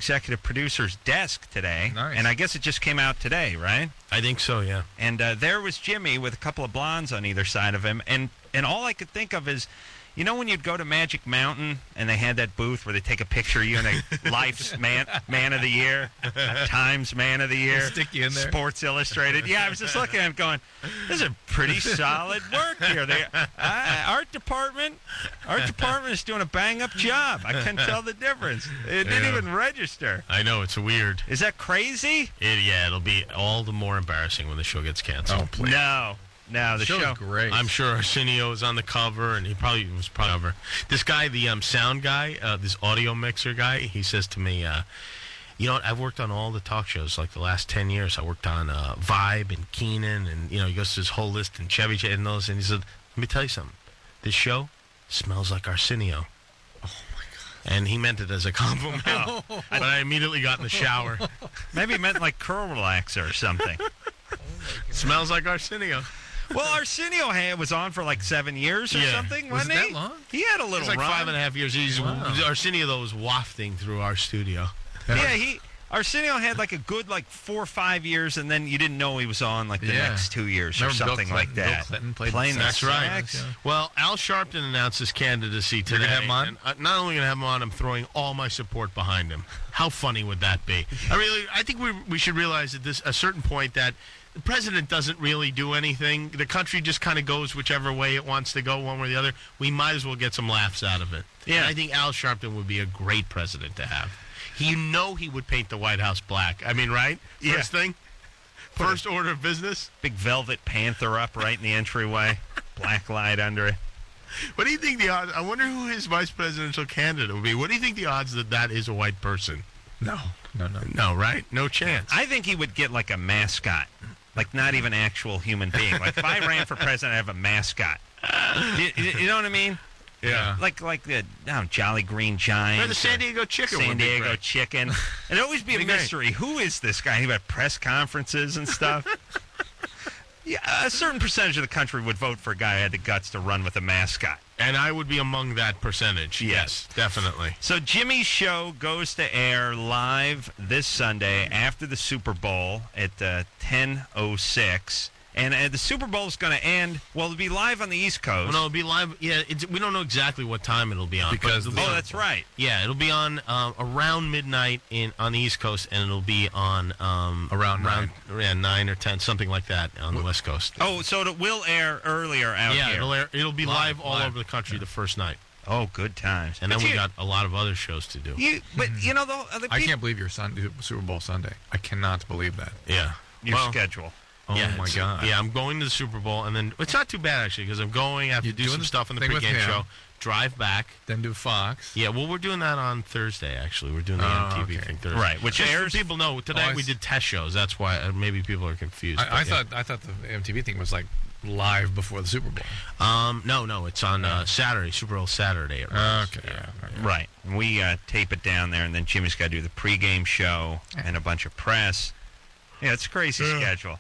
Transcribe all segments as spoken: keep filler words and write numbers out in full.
executive producer's desk today. Nice. And I guess it just came out today, right? I think so, yeah. And uh, there was Jimmy with a couple of blondes on either side of him. And, and all I could think of is, you know when you'd go to Magic Mountain and they had that booth where they take a picture of you and they Life's man, man of the Year, Times Man of the Year, stick you in there. Sports Illustrated. Yeah, I was just looking at it going, this is a pretty solid work here. They, uh, art department, art department is doing a bang-up job. I couldn't tell the difference. It didn't Yeah. even register. I know, it's weird. Is that crazy? It, yeah, it'll be all the more embarrassing when the show gets canceled. Oh, please. No. No, the show's show. great. I'm sure Arsenio is on the cover, and he probably was probably over. This guy, the um, sound guy, uh, this audio mixer guy, he says to me, uh, you know what, I've worked on all the talk shows, like the last ten years. I worked on uh, Vibe and Keenan, and, you know, he goes to his whole list, and Chevy Chase and those, and he said, let me tell you something. This show smells like Arsenio. Oh, my God. And he meant it as a compliment, Oh. but I immediately got in the shower. Maybe it meant like curl relaxer or something. Smells like Arsenio. Well, Arsenio had, was on for like seven years or Yeah. something, Was wasn't it that he? long? He had a little It's like run. five and a half years. He's, Wow. Arsenio, though, was wafting through our studio. Yeah, he Arsenio had like a good like four or five years, and then you didn't know he was on like the Yeah. next two years Remember or Bill something Clinton- like Bill that. Clinton played Playing the the That's right. sax. Yeah. Well, Al Sharpton announced his candidacy today. gonna have him on? And, uh, not only going to have him on, I'm throwing all my support behind him. How funny would that be? I really, I think we we should realize at this a certain point that the president doesn't really do anything. The country just kind of goes whichever way it wants to go, one way or the other. We might as well get some laughs out of it. Yeah. And I think Al Sharpton would be a great president to have. He, you know he would paint the White House black. I mean, right? Yeah. First thing? First order of business? Big velvet panther up right in the entryway, black light under it. What do you think the odds? I wonder who his vice presidential candidate would be. What do you think the odds that that is a white person? No, no, no. No, right? No chance. I think he would get like a mascot, like not even actual human being. Like if I ran for president, I'd have a mascot. You, you- you know what I mean? Yeah. Like like the no, Jolly Green Giant. Or the San Diego Chicken San would be Diego great. Chicken. And it'd always be a Be great. mystery. Who is this guy? He had press conferences and stuff. Yeah, a certain percentage of the country would vote for a guy who had the guts to run with a mascot. And I would be among that percentage. Yes. Yes, definitely. So Jimmy's show goes to air live this Sunday after the Super Bowl at uh, ten oh six. And uh, the Super Bowl is going to end, well, it'll be live on the East Coast. Well, no, it'll be live. Yeah, it's, we don't know exactly what time it'll be on. but Because it'll the- be Oh, on- that's right. Yeah, it'll be on um, around midnight in on the East Coast, and it'll be on um, Around around yeah, nine or ten, something like that, on the West Coast. Oh, so it will air earlier out yeah, here. it'll air, it'll be live, Live, all live. over the country the first night, Oh, good times. and then But we you- got a lot of other shows to do. You, but you know the, the I peop- can't believe your Sunday, Super Bowl Sunday. I cannot believe that. Yeah, your Well, schedule. Oh, yeah, my it's- God. Yeah, I'm going to the Super Bowl, and then it's not too bad actually because I'm going. I have You're to do doing some the stuff in the thing with pregame him. show. Drive back. Then do Fox. Yeah, well, we're doing that on Thursday. Actually, we're doing the Oh, M T V okay. thing Thursday. Right, which Just so airs- people know tonight Oh, I we s- did test shows. That's why uh, maybe people are confused. I, but I yeah. thought I thought the M T V thing was like live before the Super Bowl. Um, no, no, it's on uh, Saturday, Super Bowl Saturday. It runs. Okay. Yeah. yeah, okay. Right. And we uh, tape it down there, and then Jimmy's got to do the pregame show and a bunch of press. Yeah, it's a crazy schedule.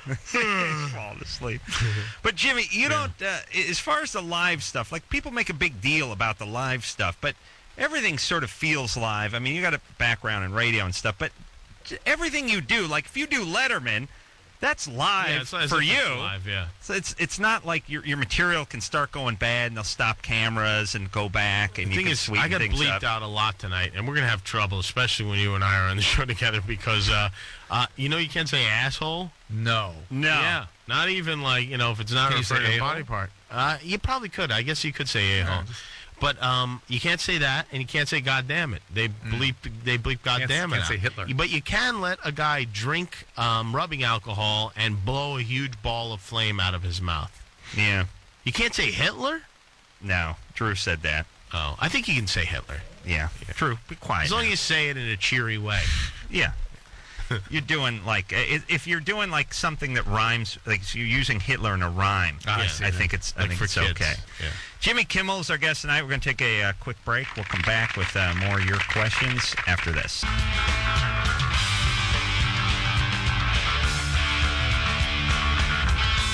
Falling asleep. But Jimmy, you don't. Uh, as far as the live stuff, like people make a big deal about the live stuff, but everything sort of feels live. I mean, you got a background in radio and stuff, but j- everything you do, like if you do Letterman, that's live Yeah, it's, it's for it's you. live, yeah. So it's it's not like your your material can start going bad and they'll stop cameras and go back and The you thing can is, sweeten I got things bleeped up. out a lot tonight, and we're gonna have trouble, especially when you and I are on the show together, because uh, uh, you know you can't say asshole. No. No. Yeah, not even like you know if it's not Can a you say referring to a a-hole? body part. Uh, you probably could. I guess you could say a hole. Yeah, just- But um, you can't say that, and you can't say "God damn it." They bleep, they bleep "God Can't- damn it." can't out. say Hitler. But you can let a guy drink um, rubbing alcohol and blow a huge ball of flame out of his mouth. Yeah. You can't say Hitler. No. Drew said that. Oh, I think you can say Hitler Yeah. True. Be quiet. as long now. as you say it in a cheery way. Yeah. You're doing like i- if you're doing like something that rhymes, like so you're using Hitler in a rhyme. Ah, I Yeah. see I that. think it's I Like think for it's kids. okay. Yeah. Jimmy Kimmel is our guest tonight. We're going to take a uh, quick break. We'll come back with uh, more of your questions after this.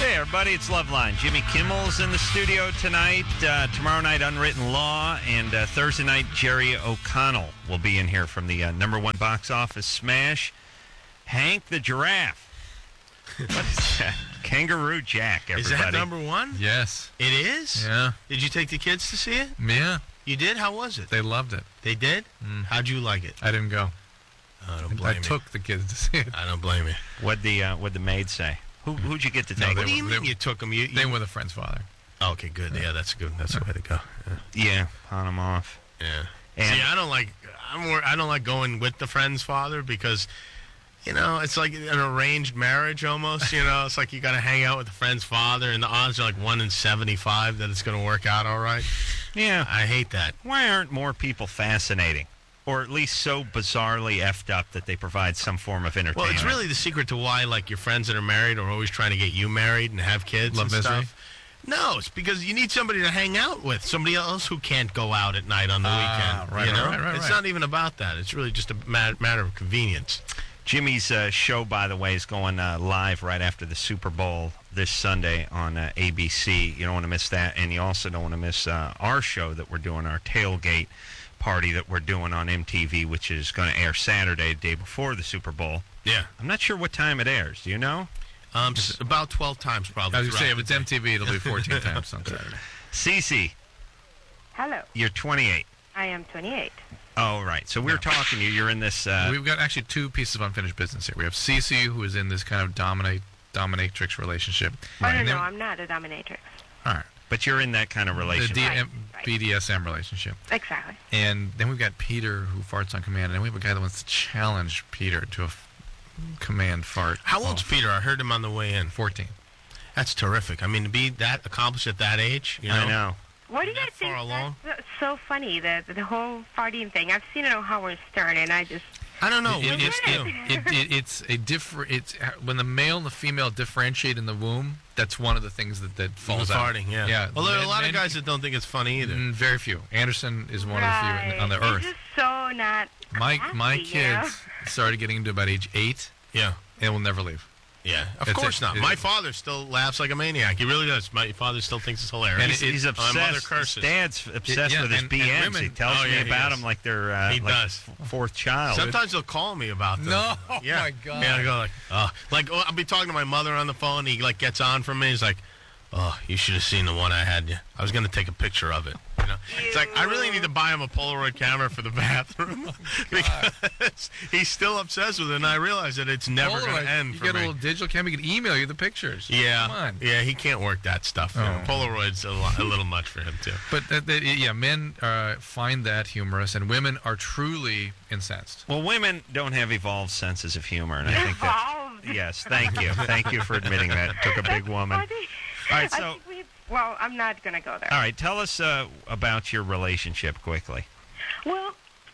Hey, everybody, it's Loveline. Jimmy Kimmel's in the studio tonight. Uh, tomorrow night, Unwritten Law. And uh, Thursday night, Jerry O'Connell will be in here from the uh, number one box office smash, Hank the Giraffe. What is that? Kangaroo Jack, everybody. Is that number one? Yes. It is? Yeah. Did you take the kids to see it? Yeah. You did? How was it? They loved it. They did? Mm. How'd you like it? I didn't go. I don't I blame you. took the kids to see it. I don't blame you. What'd the, uh, what'd the maid say? Who, who'd you get to No, take? they What do you were- mean they- you took them? You, you... They were the friend's father. Oh, okay, good. Yeah, that's good. That's the way to go. Yeah. Yeah, on them off. yeah. And- See, I don't like. I'm more, I don't like going with the friend's father because, you know, it's like an arranged marriage almost. You know, it's like you got to hang out with the friend's father, and the odds are like one in seventy-five that it's going to work out all right. Yeah. I hate that. Why aren't more people fascinating? Or at least so bizarrely effed up that they provide some form of entertainment? Well, it's really the secret to why, like, your friends that are married are always trying to get you married and have kids Love and misery? stuff. No, it's because you need somebody to hang out with, somebody else who can't go out at night on the Ah, weekend. right, you know? right, right, It's right. not even about that. It's really just a ma- matter of convenience. Jimmy's uh, show, by the way, is going uh, live right after the Super Bowl this Sunday on uh, A B C. You don't want to miss that, and you also don't want to miss uh, our show that we're doing, our tailgate party that we're doing on M T V, which is going to air Saturday, the day before the Super Bowl. Yeah. I'm not sure what time it airs. Do you know? Um, s- about twelve times probably. I was going to say, throughout if it's the day. M T V, it'll be fourteen times on Saturday. Cece, Hello, you're twenty-eight. I am twenty-eight. Oh, right. So we were talking to you. You're in this... Uh, We've got actually two pieces of unfinished business here. We have Cece, who is in this kind of dominate dominatrix relationship. Oh, no, And no, then- I'm not a dominatrix. All right. but you're in that kind of The relationship. D- Right, M- right. B D S M relationship. Exactly. And then we've got Peter, who farts on command. And then we have a guy that wants to challenge Peter to a f- command fart. How old's off. Peter? I heard him on the way in. fourteen. That's terrific. I mean, to be that accomplished at that age, you know. I know. What do you That guys think? far along? That's so so funny, the, the whole farting thing. I've seen it on Howard Stern, and I just... I don't know. It- What do it's, you it, do? it, it, it's a different. It's when the male and the female differentiate in the womb. That's one of the things that that falls out. farting, yeah. Yeah. Well, there are a Men- lot men- of guys that don't think it's funny either. Mm, very few. Anderson is one of the few in- on the Right. earth. It's just so not My my classy, you know? kids started getting into about age eight Yeah. and will never leave. Yeah, of That's course it. not. It- My father still laughs like a maniac. He really does. My father still thinks it's hilarious. And He's, it- he's My mother obsessed. His curses. dad's obsessed yeah, with his and- B and Ms. women- he tells Oh, me yeah, he about does. them like they're uh, He like does. f- fourth child. Sometimes he'll call me about them. No, yeah. my God. Yeah, I go like, oh, like oh, I'll be talking to my mother on the phone. He like gets on for me. He's like, oh, you should have seen the one I had. You. I was gonna take a picture of it. You know, it's like I really need to buy him a Polaroid camera for the bathroom because he's still obsessed with it. And I realize that it's never Polaroid, gonna end you for get me. a little digital camera. You can email you the pictures. Yeah, Come on. yeah, he can't work that stuff. You know. Oh. Polaroid's a, lo- a little much for him too. But that, that, yeah, men uh, find that humorous, and women are truly incensed. Well, women don't have evolved senses of humor, and I think that's... Evolved. Yes, thank you. Thank you for admitting that. It took a big woman. Funny. All right, I so... think we, well, I'm not going to go there. All right, tell us uh, about your relationship quickly. Well,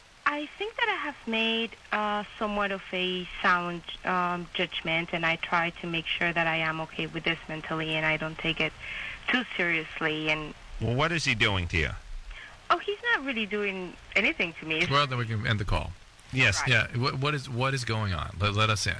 I think that I have made uh, somewhat of a sound um, judgment, and I try to make sure that I am okay with this mentally, and I don't take it too seriously. And Well, what is he doing to you? oh, he's not really doing anything to me. It's- Well, then we can end the call. Yes. Right. Yeah, what, what is what is going on? Let, let us in.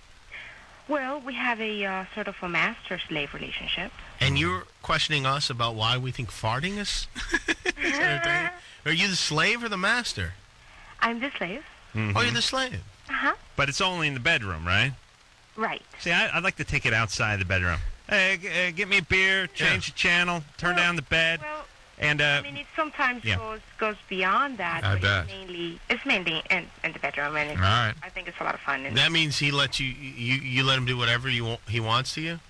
Well, we have a uh, sort of a master-slave relationship. And you're questioning us about why we think farting is, is entertaining? Are you the slave or the master? I'm the slave. Mhm. Oh, you're the slave. Uh-huh. But it's only in the bedroom, right? Right. See, I, I'd like to take it outside the bedroom. Hey, g- uh, get me a beer, change Yeah. the channel, turn Well, down the bed, Well, and uh, I mean, it sometimes yeah. goes goes beyond that. I but bet. It's mainly, it's mainly in, in the bedroom, and it's, All right. I think it's a lot of fun. And, That means he lets you, you, you let him do whatever you want, he wants to you?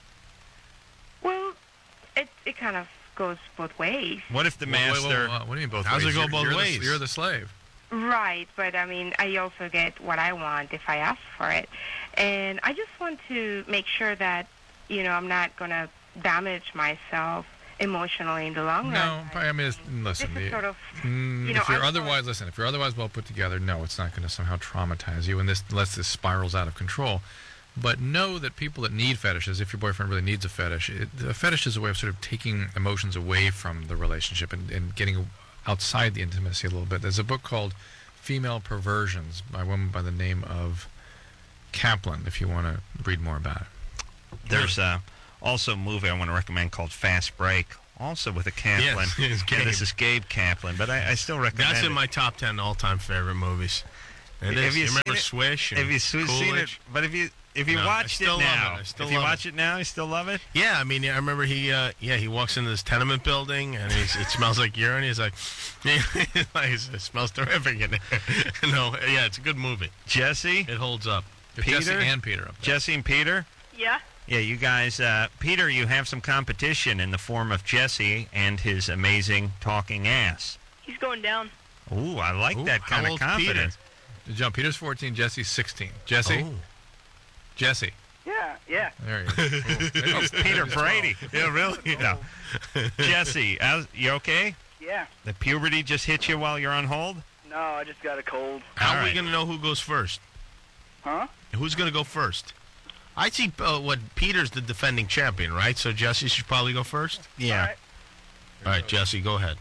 well, it it kind of goes both ways. what if the Wait, wait, wait, master... wait, what do you mean both How's ways? it go You're- both you're the- ways? you're the slave. Right, but I mean, I also get what I want if I ask for it, and I just want to make sure that, you know, I'm not going to damage myself emotionally in the long No, run. I mean, it's, listen. This is the- sort of, Mm, you know, if you're I otherwise, listen, if you're otherwise well put together, no, it's not going to somehow traumatize you, and this unless this spirals out of control. But know that people that need fetishes, if your boyfriend really needs a fetish, it, a fetish is a way of sort of taking emotions away from the relationship and, and getting outside the intimacy a little bit. There's a book called Female Perversions by a woman by the name of Kaplan, if you want to read more about it. There's uh, Also, a movie I want to recommend called Fast Break, also with a Kaplan. Yes, it's Yeah, Gabe. this is Gabe Kaplan, but I, I still recommend That's in it. my top ten all-time favorite movies. It Have is. you You seen remember it? Swish and Have you su- seen it? Coolidge? But if you if you No, I watched it still love now, it. I still if you love watch it. now, you still love it. Yeah, I mean, yeah, I remember he, uh, yeah, he walks into this tenement building and he's, it smells like urine. He's like, like, it smells terrific in there. No, yeah, it's a good movie. Jesse, It holds up. Jesse Peter? and Peter up there. Jesse and Peter. Yeah. Yeah, you guys. Uh, Peter, you have some competition in the form of Jesse and his amazing talking ass. He's going down. Ooh, I like Ooh, that how kind of old's Peter? confidence. John, Peter's fourteen, Jesse's sixteen. Jesse? Oh. Jesse. Yeah, yeah. There he is. Cool. Oh, Peter Brady. Yeah, really? No. Jesse, how's- you okay? Yeah. The puberty just hit you while you're on hold? No, I just got a cold. How All are we right. going to know who goes first? Huh? Who's going to go first? I see uh, what Peter's the defending champion, right? So Jesse should probably go first? Yeah. All right. All right, Jesse, go ahead.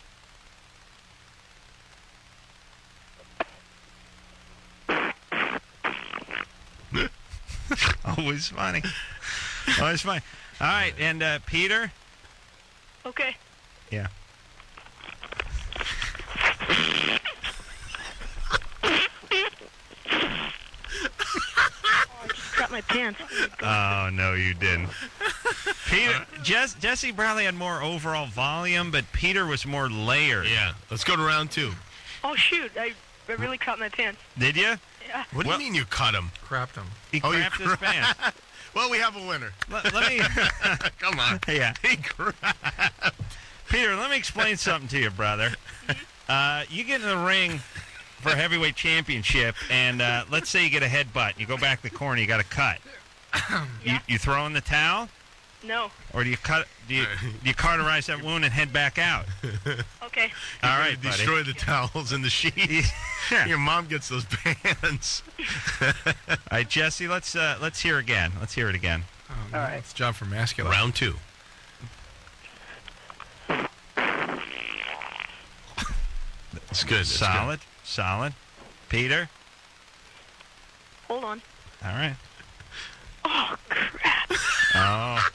Always funny. Always funny. All right, and uh, Peter? Okay. Yeah. Got my pants. Oh, no, you didn't. Peter, Jess, Jesse probably had more overall volume, but Peter was more layered. Yeah, let's go to round two. Oh shoot! I, I really caught my pants. Did you? Yeah. What do Well- you mean you cut him? Crapped him. He Oh, you crapped his pants. Well, we have a winner. Let, let me, Come on. yeah, He crapped. Peter. Let me explain something to you, brother. Uh, you get in the ring for a heavyweight championship, and uh, let's say you get a headbutt. You go back to the corner. You got a cut. You, Yeah. you throw in the towel, No. or do you cut? Do you, do you cauterize that wound and head back out? Okay. All right, buddy. Destroy the towels and the sheets. Yeah. Your mom gets those pants. All right, Jesse. Let's uh, let's hear again. Let's hear it again. Oh, no, All right. It's John from Masculine. Round two. It's good. It's Solid, solid. Peter. Hold on. All right. Oh crap! Oh,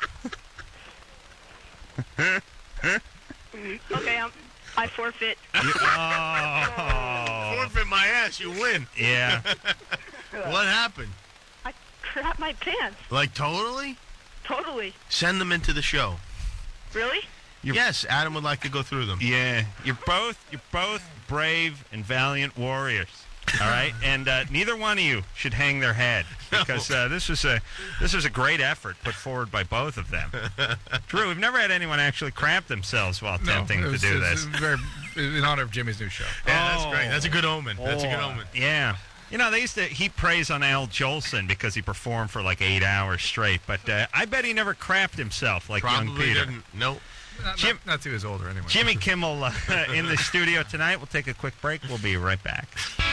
Okay, I'm, I forfeit. you- good. oh. Forfeit my ass. You win. Yeah. What happened? I crap my pants. Like totally? Totally. Send them into the show. Really? You're- Yes, Adam would like to go through them. Yeah. You're both you're both brave and valiant warriors. All right, and uh, neither one of you should hang their head because uh, this was a this was a great effort put forward by both of them. Drew, we've never had anyone actually crap themselves while No, attempting it to was- do it was this. Very, in honor of Jimmy's new show. Yeah, that's Oh. great. That's a good omen. That's a good Oh, omen. Yeah. You know, they used to heap praise on Al Jolson because he performed for like eight hours straight, but uh, I bet he never crapped himself like young Probably Peter. didn't. Nope. Not, Jim- not, not till he was older, anyway. Jimmy Kimmel uh, in the studio tonight. We'll take a quick break. We'll be right back.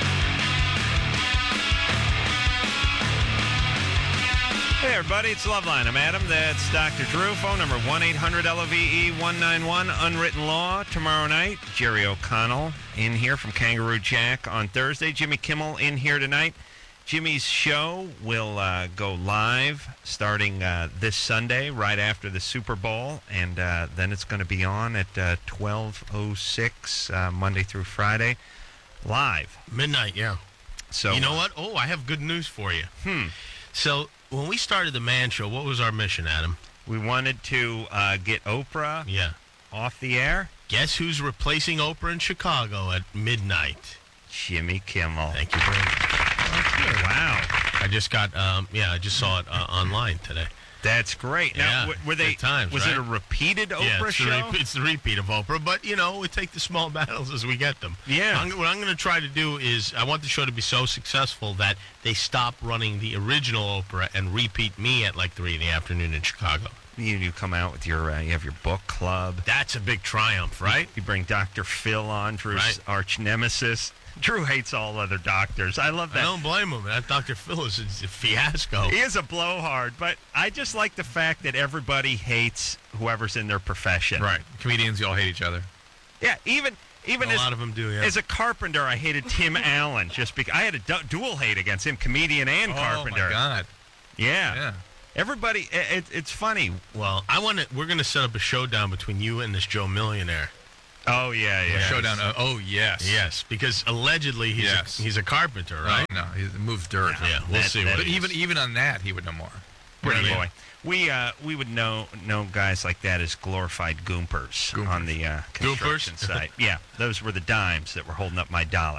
Hey, everybody, it's Loveline. I'm Adam. That's Doctor Drew. Phone number one eight hundred L O V E one nine one. Unwritten Law tomorrow night. Jerry O'Connell in here from Kangaroo Jack on Thursday. Jimmy Kimmel in here tonight. Jimmy's show will uh, go live starting uh, this Sunday, right after the Super Bowl, and uh, then it's going to be on at uh, twelve oh six uh, Monday through Friday, live. Midnight, yeah. So You know what? Oh, I have good news for you. Hmm. So, when we started the Man Show, what was our mission, Adam? We wanted to uh, get Oprah Yeah. off the air. Guess who's replacing Oprah in Chicago at midnight? Jimmy Kimmel. Thank you very much. Wow, I just got, um, yeah, I just saw it uh, online today. that's great. Now, Yeah, w- were they? good times, was it right? a repeated yeah, Oprah it's show? The repeat, it's the repeat of Oprah, but, you know, we take the small battles as we get them. Yeah. I'm, what I'm going to try to do is I want the show to be so successful that they stop running the original Oprah and repeat me at like three in the afternoon in Chicago. You, you come out with your uh, you have your book club. That's a big triumph, right? You bring Doctor Phil on, Drew's Right. arch nemesis. Drew hates all other doctors. I love I that. don't blame him. That Doctor Phil is a fiasco. He is a blowhard, but I just like the fact that everybody hates whoever's in their profession. Right. Comedians, you all hate each other. Yeah, even even A as, lot of them do, yeah. as a carpenter, I hated Tim Allen just because I had a du- dual hate against him, comedian and Oh, carpenter. my God. Yeah. Yeah. Everybody, it, it's funny. Well, I want to. We're going to set up a showdown between you and this Joe Millionaire. Oh yeah, yeah. Showdown. Uh, oh yes. Yes, because allegedly he's Yes. a, he's a carpenter, right? No, he moves dirt. Yeah, we'll That- see. that what But he even is. even on that, he would know more. Pretty Really? boy. We uh we would know know guys like that as glorified goompers, Goompers. on the uh, construction site. Yeah, those were the dimes that were holding up my dollar.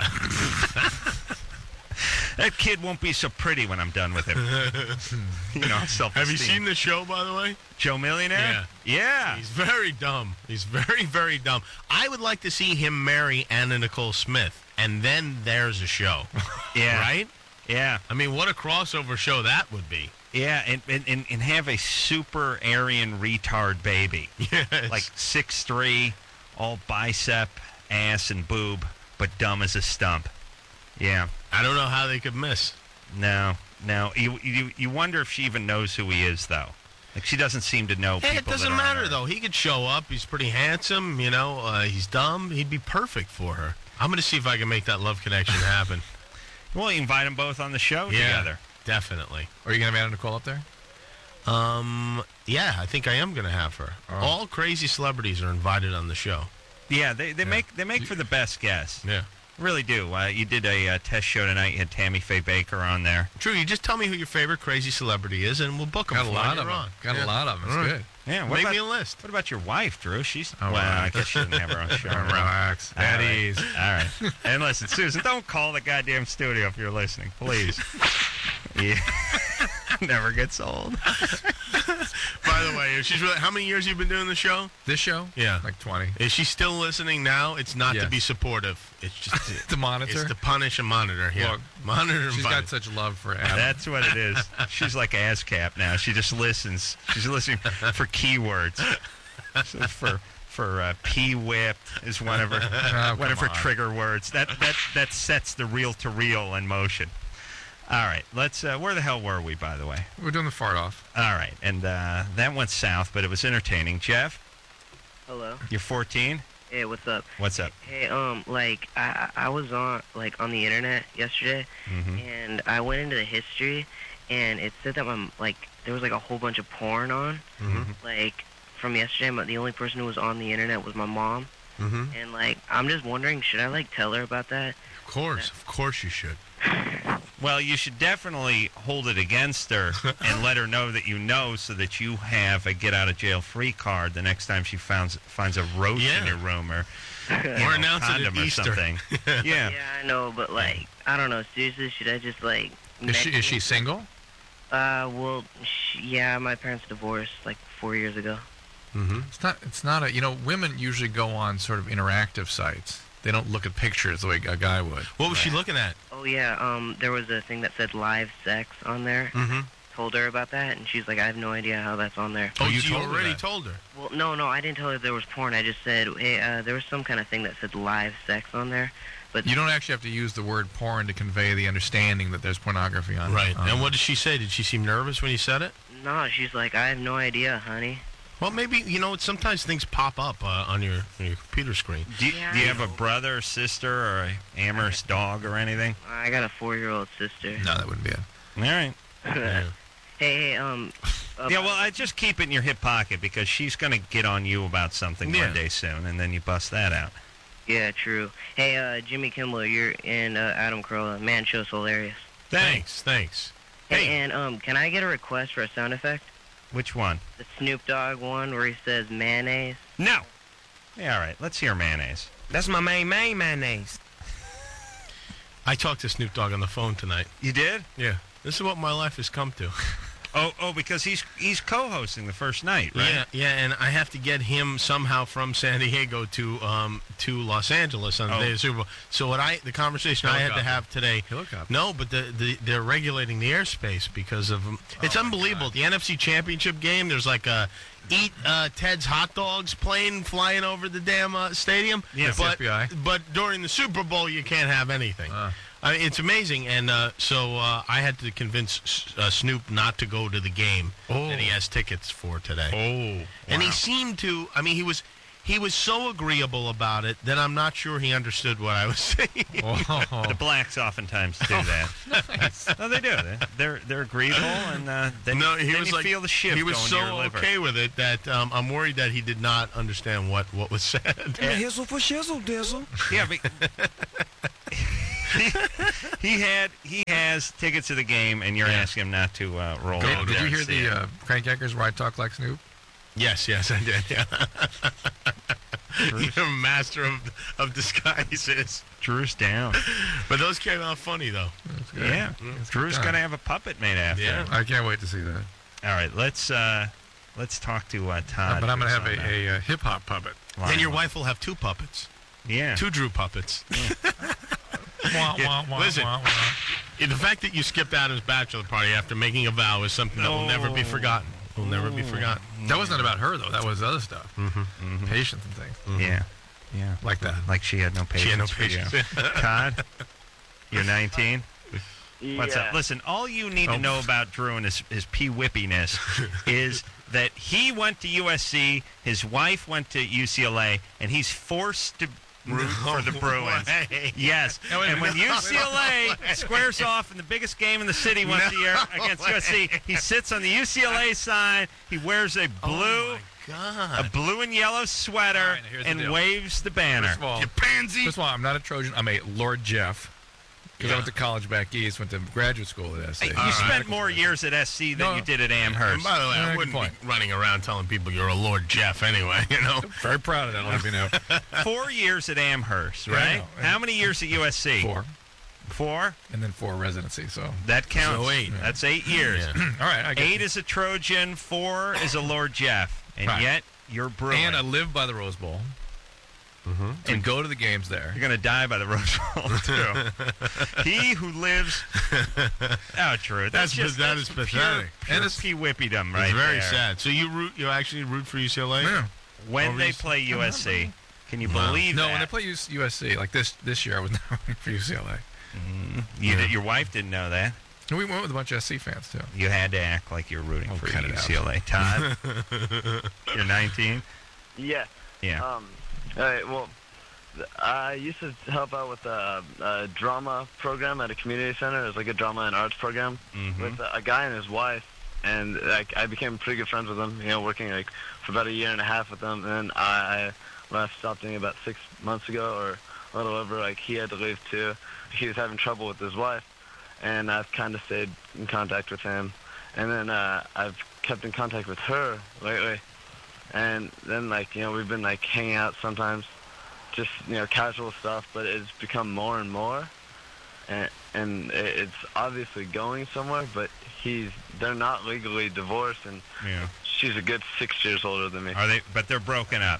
That kid won't be so pretty when I'm done with him. You know, self-esteem. Have you seen the show, by the way? Joe Millionaire? Yeah. He's very dumb. He's very, very dumb. I would like to see him marry Anna Nicole Smith, and then there's a show. Yeah. Right? Yeah. I mean, what a crossover show that would be. Yeah, and, and, and, and have a super Aryan retard baby. Yes. Like six three, all bicep, ass, and boob, but dumb as a stump. Yeah. I don't know how they could miss. No, no. You, you you wonder if she even knows who he is, though. Like, she doesn't seem to know Hey, people it doesn't that aren't matter, her. though. He could show up. He's pretty handsome, you know. Uh, he's dumb. He'd be perfect for her. I'm going to see if I can make that love connection happen. Well, you invite them both on the show Yeah. together. Definitely. Are you going to have Anna Nicole up there? Um, yeah, I think I am going to have her. Oh. All crazy celebrities are invited on the show. Yeah, they, they Yeah. make they make for the best guests. Yeah. Really do. Uh, you did a uh, test show tonight. You had Tammy Faye Baker on there. True, you just tell me who your favorite crazy celebrity is, and we'll book them Got a for lot when of you're them. on. Got Yeah. a lot of them. It's All right. good. Yeah, what Make about, me a list. What about your wife, Drew? She's Oh, well, I right. guess she doesn't have her own show. Relax. All At right. ease. All right. And listen, Susan, don't call the goddamn studio if you're listening, please. Yeah. Never gets old. By the way, if she's really, how many years you been doing the show? This show? Yeah. Like twenty. Is she still listening now? It's not to Yes. be supportive. It's just To monitor? It's to punish and monitor. Yeah, Look, monitor and She's punish. got such love for Adam. That's what it is. She's like ASCAP now. She just listens. She's listening for keywords. So for for uh, P-whipped is one of her Oh, one of come her on. trigger words. That that that sets the reel to reel in motion. All right, let's. Uh, where the hell were we, by the way? We're doing the fart off. All right, and uh, that went south, but it was entertaining. Jeff, Hello. you're fourteen. Hey, what's up? What's up? Hey, um, like I I was on like on the internet yesterday, Mm-hmm. and I went into the history, and it said that my like there was like a whole bunch of porn on, Mhm. like from yesterday. But the only person who was on the internet was my mom, Mhm. and like I'm just wondering, should I like tell her about that? Of course, of course you should. Well, you should definitely hold it against her and let her know that you know, so that you have a get out of jail free card the next time she finds finds a roach in Yeah. your room, or you Or know, announce it at condom or Easter. something. Yeah. Yeah, I know, but like I don't know. Seriously, should I just like? Is she mention is she it? single? Uh, well, sh yeah, my parents divorced like four years ago. Mm-hmm. It's not. It's not a. You know, women usually go on sort of interactive sites. They don't look at pictures the way a guy would. What was she looking at? Oh yeah, um, there was a thing that said live sex on there. Mm-hmm. Told her about that, and she's like, I have no idea how that's on there. Oh, you you, told her already that. told her. Well, no, no, I didn't tell her there was porn. I just said, hey, uh, there was some kind of thing that said live sex on there. But You don't actually have to use the word porn to convey the understanding that there's pornography on. Right. on and it. what did she say? Did she seem nervous when you said it? no, she's like, I have no idea, honey. Well, maybe, you know, sometimes things pop up uh, on your, on your computer screen. Do you, Yeah, do you I have a know. brother or sister or a amorous dog or anything? I got a four-year-old sister. No, that wouldn't be it. All right. Yeah. Hey, hey, um. uh, Yeah, well, I just keep it in your hip pocket, because she's going to get on you about something Yeah. one day soon, and then you bust that out. Yeah, true. Hey, uh, Jimmy Kimmel, you're in uh, Adam Carolla. Man, show's hilarious. Thanks. Thanks. Thanks. Hey, Hey. and um, can I get a request for a sound effect? Which one? The Snoop Dogg one where he says mayonnaise. No. Yeah, all right. Let's hear mayonnaise. That's my main main mayonnaise. I talked to Snoop Dogg on the phone tonight. You did? Yeah. This is what my life has come to. Oh, oh, because he's he's co-hosting the first night, right? Yeah, yeah, and I have to get him somehow from San Diego to um to Los Angeles on the Oh. day of the Super Bowl. So what I the conversation I had to Helicopter. have today. Helicopter. No, but the, the they're regulating the airspace because of um, it's Oh, my unbelievable. God. The N F C Championship game. There's like a eat uh, Ted's hot dogs plane flying over the damn uh, stadium. Yes, but F B I. but during the Super Bowl you can't have anything. Uh. I mean, it's amazing, and uh, so uh, I had to convince uh, Snoop not to go to the game Oh. that he has tickets for today. Oh. And he wow. seemed to. I mean, he was he was so agreeable about it that I'm not sure he understood what I was saying. Oh. The blacks oftentimes do that. Nice. No, they do. They- They're they're agreeable, and uh, then, no, he then was you like feel the shift he was going so to your liver. okay with it that um, I'm worried that he did not understand what, what was said. Hizzle for shizzle dizzle. Yeah, but he, he had he has tickets to the game, and you're Yeah. asking him not to uh, roll. Did, over did there you and hear see the it. uh, Crank Yankers where I talk like Snoop? Yes, yes, I did. Yeah. You're a master of of disguises. Drew's down? But those came out funny though. That's good. Yeah, That's Drew's good going to time. have a puppet made after Yeah. him. I can't wait to see that. All right, let's uh, let's talk to uh, Todd. but I'm going to who's have on a, a, uh hip hop puppet. that Then your line. wife will have two puppets, Yeah. two Drew puppets. Wah, Yeah, wah, wah, listen. wah, wah. Yeah, the fact that you skipped Adam's bachelor party after making a vow is something that will never be forgotten. Will never be forgotten. That wasn't about her, though. That was other stuff. Mm-hmm. Patience and things. Yeah. Yeah. Like that. Like she had no patience. She had no for you. patience. Todd, you're nineteen. Yeah. What's up? Listen, all you need Oh. to know about Drew and his, his pee whippiness is that he went to U S C, his wife went to U C L A, and he's forced to root for the Bruins. way. Yes. No, wait a And when minute. U C L A squares off in the biggest game in the city once a year against way. U S C, he sits on the U C L A sign, he wears a blue Oh my a God. blue and yellow sweater All right, now here's the and deal. waves the banner. First of all, You pansy. first of all, I'm not a Trojan. I'm a Lord Jeff. Because I Yeah. went to college back east, went to graduate school at S C. You All spent right. more years at S C than No. you did at And Amherst. by the way, Yeah, I good wouldn't point. be running around telling people you're a Lord Jeff anyway, you know. Very proud of that, I'll let you know. Four years at Amherst, Yeah, I right? know. How many years at U S C? Four. Four? And then four residency, so. That counts. So eight. That's eight years. Yeah. All right, I get Eight is a Trojan, four is a Lord Jeff. And Right. yet, you're Bruin. And I live by the Rose Bowl. Mm-hmm. And go to the games there. You're going to die by the Rose Bowl, too. He who lives... Oh, true. That's, That's just that that's is pure, pathetic. Pure And it's- pee whippydom right It's very there. sad. So you root, you actually root for U C L A? Yeah. When Over they U C- play U S C, can you Wow. believe No, that? when they play U S C, like this this year, I was not rooting for U C L A. You Yeah. did, your wife didn't know that. And we went with a bunch of S C fans, too. You had to act like you're rooting Oh, for cut it U out. C L A. Todd, you're nineteen. Yeah. Yeah. Um. All right. Well, th- I used to help out with a, a drama program at a community center. It was like a drama and arts program Mhm. with a, a guy and his wife, and like I became pretty good friends with them. You know, working like for about a year and a half with them. And then I, when I stopped doing it about six months ago or a little over, like he had to leave too. He was having trouble with his wife, and I've kind of stayed in contact with him. And then uh, I've kept in contact with her lately. And then, like, you know, we've been, like, hanging out sometimes, just, you know, casual stuff, but it's become more and more. And, and it- it's obviously going somewhere, but he's, they're not legally divorced, and Yeah. she's a good six years older than me. Are they? But they're broken up.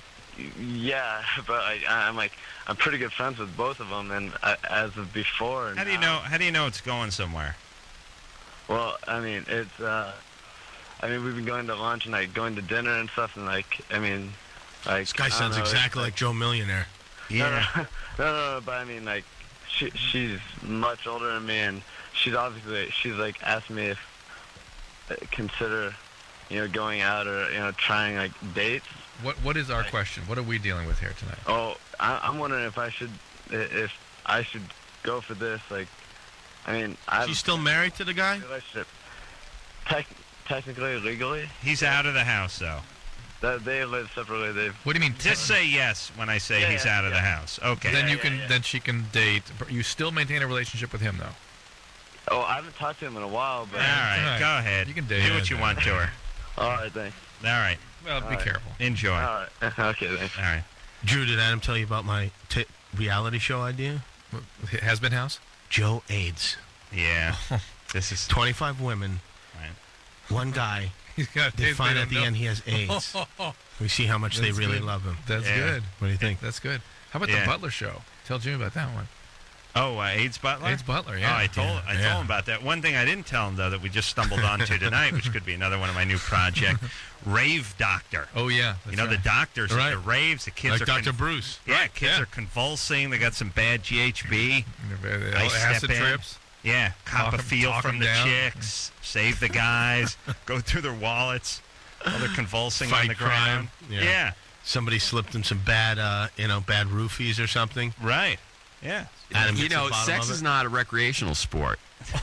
Yeah, but I, I'm, like, I'm pretty good friends with both of them, and I, as of before. How do you now- know? How do you know it's going somewhere? Well, I mean, it's, uh, I mean, we've been going to lunch and, like, going to dinner and stuff, and, like, I mean, like... This guy I don't sounds know, it's, exactly like Joe Millionaire. No, no, no, no, no, but I mean, like, she, she's much older than me, and she's obviously, she's, like, asked me if, uh, consider, you know, going out or, you know, trying, like, dates. What What is our Right. question? What are we dealing with here tonight? Oh, I, I'm wondering if I should, i- if I should go for this, like, I mean, I have She's still married to the guy? a relationship. Tec- technically, legally, He's out of the house, though. that they live separately, they've, What do you mean? Just say yes when I say Yeah, he's yeah, out of the yeah. house. Okay. Then Yeah, you yeah, can. yeah. Then she can date. but You still maintain a relationship with him, though. oh, I haven't talked to him in a while, but, All right, All right. go ahead. You can date Do her. what you want to her. all right, thanks. All right, Well, be All right. careful. enjoy. All All right, okay, thanks. right. Drew, did Adam tell you about my t- reality show idea? Has been house. Joe AIDS. Yeah. This is twenty-five women, Right. one guy. He's got. They find at the end he has AIDS. We see how much they That's really good. love him. That's Yeah. good. What do you think? That's good. How about Yeah. the Butler show? Tell Jimmy about that one. Oh, uh, AIDS Butler. AIDS Butler. Oh, Yeah. I told Yeah. I Yeah. told him about that. One thing I didn't tell him though that we just stumbled onto tonight, which could be another one of my new project, Rave Doctor. Oh yeah. you that's know right. the doctors Right. at the raves. The kids Like are Doctor con- Bruce. yeah, kids yeah. are convulsing. They got some bad G H B. The I step acid in. trips. Yeah, cop Talk a 'em- feel talk from 'em the down. chicks, save the guys, go through their wallets while they're convulsing on Fight the crime. ground. Yeah. Yeah. somebody slipped him some bad, uh, you know, bad roofies or something. Right. Yeah. Adam You gets the know, bottom sex of is it. not a recreational sport.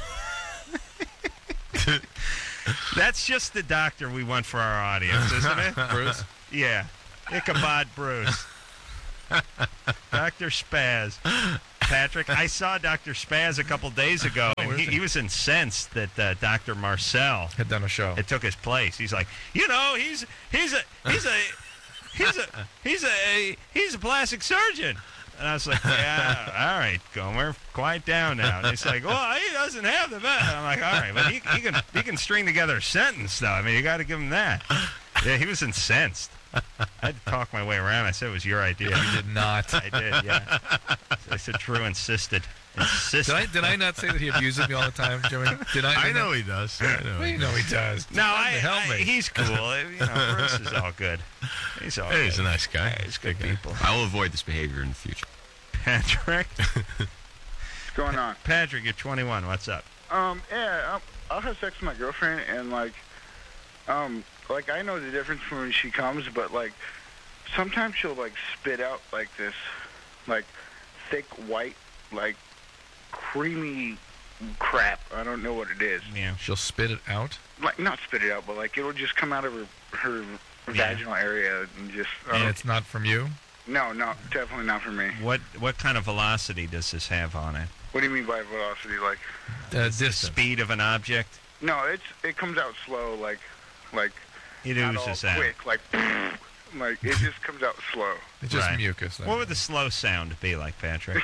That's just the doctor we want for our audience, isn't it? Bruce? Yeah. Ichabod Bruce. Doctor Spaz. Patrick, I saw Doctor Spaz a couple days ago, Oh, and is he, he? he was incensed that uh, Doctor Marcel Had done a show. had took his place. He's like, you know, he's he's a he's a he's a he's a he's a plastic surgeon. And I was like, yeah, all right, Gomer, quiet down now. And he's like, well, he doesn't have the best. I'm like, all right, but he, he can he can string together a sentence, though. I mean, you got to give him that. Yeah, he was incensed. I had to talk my way around. I said it was your idea. You did not. I did, yeah. I said Drew insisted. Insisted. Did I, did I not say that he abuses me all the time, Jimmy? Did I? I know he does. I know. You know he does. No, I, help I, me. he's cool. You know, Bruce is all good. He's all Hey, good. he's a nice guy. Yeah, he's good Good guy. people. I will avoid this behavior in the future. Patrick, What's going on? Patrick, you're twenty-one. What's up? Um, yeah, um, I'll have sex with my girlfriend, and like, um, like I know the difference from when she comes, but like, sometimes she'll like spit out like this, like, thick white, like, creamy crap. I don't know what it is. Yeah. She'll spit it out. Like, not spit it out, but like it'll just come out of her her Yeah. vaginal area and just. I And don't- it's not from you. no, no, definitely not for me. What what kind of velocity does this have on it? What do you mean by velocity? Like, Uh, The distance. speed of an object? no, it's it comes out slow, like, like It not all oozes out. quick, like, like it just comes out slow. It's just Right. mucus. What would the slow sound be like, Patrick?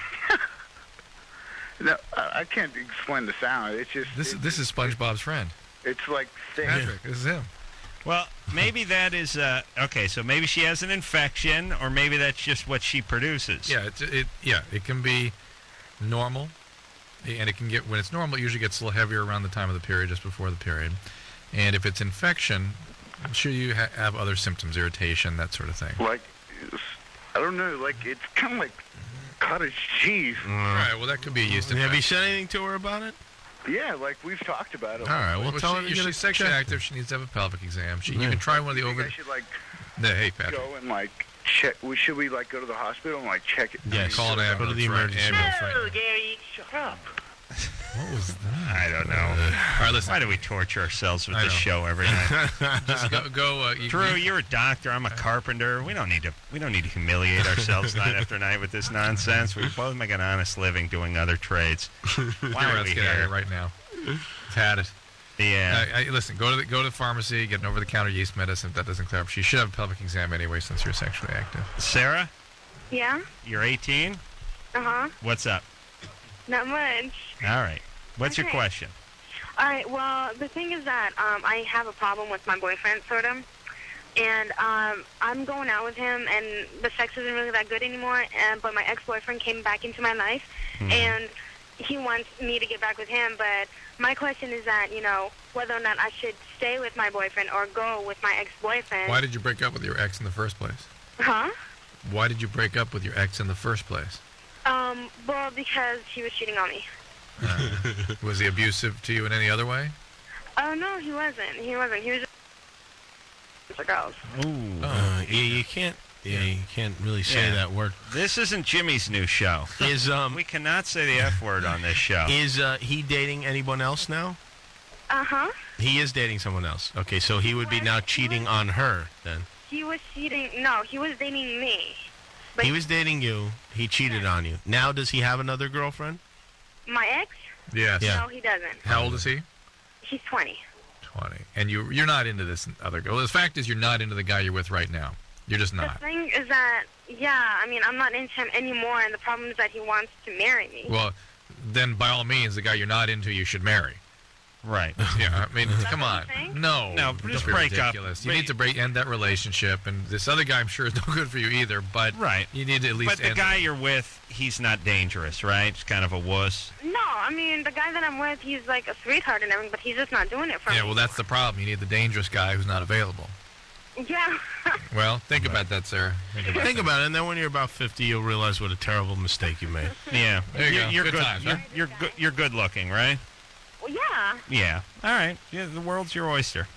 No, I, I can't explain the sound. It's just This it's, this is SpongeBob's friend. it's like thick. Patrick, this is him. Well, maybe that is uh, okay. So maybe she has an infection, or maybe that's just what she produces. Yeah, it's it. Yeah, it can be normal, and it can get when it's normal. It usually gets a little heavier around the time of the period, just before the period. And if it's infection, I'm sure you ha- have other symptoms, irritation, that sort of thing. Like, it's, I don't know. Like it's kind of like cottage cheese. All right. Well, that could be a yeast Have you infection. said anything to her about it? Yeah, like we've talked about it. All right. Well, Well, tell she, her to if get she's a sexually check. active, she needs to have a pelvic exam. She, Yeah. You can try one of the You think over. I should like No, hey, Patrick. go and like check. We should we like go to the hospital and like check it? Yes. Call an Go to ambulance. the right, emergency ambulance right Oh, now. Gary, shut up. What was that? I don't know. All right, listen. Why do we torture ourselves with I this know. show every night? Just go. go uh, you, Drew, you- you're a doctor. I'm a carpenter. We don't need to. We don't need to humiliate ourselves night after night with this nonsense. We both make an honest living doing other trades. Why Here, are let's we get out of here? here right now. I've had it. Yeah. Uh, I, listen, go to the go to the pharmacy, get an over-the-counter yeast medicine. If that doesn't clear up, she should have a pelvic exam anyway, since you're sexually active. Sarah, Yeah? you're eighteen. Uh-huh. What's up? Not much. All right. What's your Okay. question? All right, well, the thing is that um, I have a problem with my boyfriend, sort of. And um, I'm going out with him, and the sex isn't really that good anymore. And But my ex-boyfriend came back into my life, and he wants me to get back with him. But my question is that, you know, whether or not I should stay with my boyfriend or go with my ex-boyfriend. Why did you break up with your ex in the first place? Huh? Why did you break up with your ex in the first place? Um, well, because he was cheating on me. Was he abusive to you in any other way? Oh, no, he wasn't. He wasn't. He was just for girls. Ooh. Uh, yeah, you can't. Yeah, you can't really say Yeah. that word. This isn't Jimmy's new show. Is um We cannot say the F word on this show. is uh, he dating anyone else now? Uh-huh. He is dating someone else. Okay, so he would be now cheating on her then. He was cheating. No, he was dating me. But He was dating you. He cheated on you. Now does he have another girlfriend? my ex? Yes. Yeah. No, he doesn't. How old is he? He's twenty. twenty. And you, you're not into this other girl. The fact is you're not into the guy you're with right now. You're just The not. thing is that, yeah, I mean, I'm not into him anymore, and the problem is that he wants to marry me. Well, then by all means, the guy you're not into, you should marry. Right. Yeah, I mean, come what on. you think? No, No, don't just be break up. ridiculous. You Break- need to break end that relationship, and this other guy, I'm sure, is no good for you either. But Right. you need to at least. But the end guy it. you're with, he's not dangerous, right? He's kind of a wuss. No, I mean, the guy that I'm with, he's like a sweetheart and everything, but he's just not doing it for Yeah, me. well, that's the problem. You need the dangerous guy who's not available. Yeah. Well, think about that, Sarah. Think about Think about it, and then when you're about fifty, you'll realize what a terrible mistake you made. Yeah. There you you're, go. You're Good good. times, you're, huh? you're good. You're good looking, right? Well, yeah. Yeah. All right. Yeah. The world's your oyster.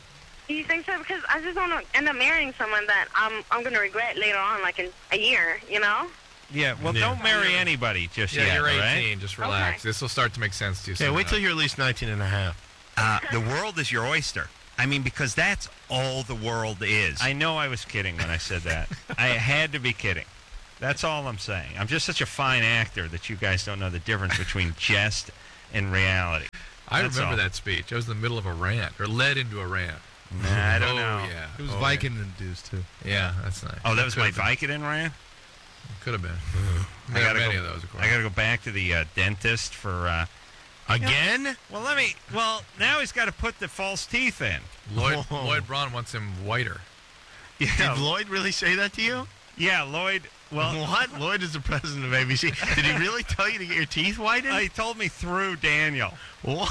You think so? Because I just don't want to end up marrying someone that I'm I'm going to regret later on, like in a year, you know? Yeah, well, Yeah. don't marry anybody just Yeah, yet, you're all eighteen. right? Just relax. This will start to make sense to you. Yeah, soon wait till enough. you're at least nineteen and a half. Uh, the world is your oyster. I mean, because that's all the world is. I know I was kidding when I said that. I had to be kidding. That's all I'm saying. I'm just such a fine actor that you guys don't know the difference between jest and reality. I That's remember all. that speech. I was in the middle of a rant, or led into a rant. Nah, I don't oh, know. Yeah. It was oh, Vicodin-induced, too. Yeah. yeah, that's nice. Oh, that was my Could've been. Vicodin rant? Could have been. I gotta many go, of those, of course. I got to go back to the uh, dentist for... Uh, Again? well, let me... Well, now he's got to put the false teeth in. Lloyd, Whoa. Lloyd Braun wants him whiter. Yeah, Did Lloyd really say that to you? yeah Lloyd... Well, What? Lloyd is the president of A B C. Did he really tell you to get your teeth whitened? uh, he told me through Daniel. What?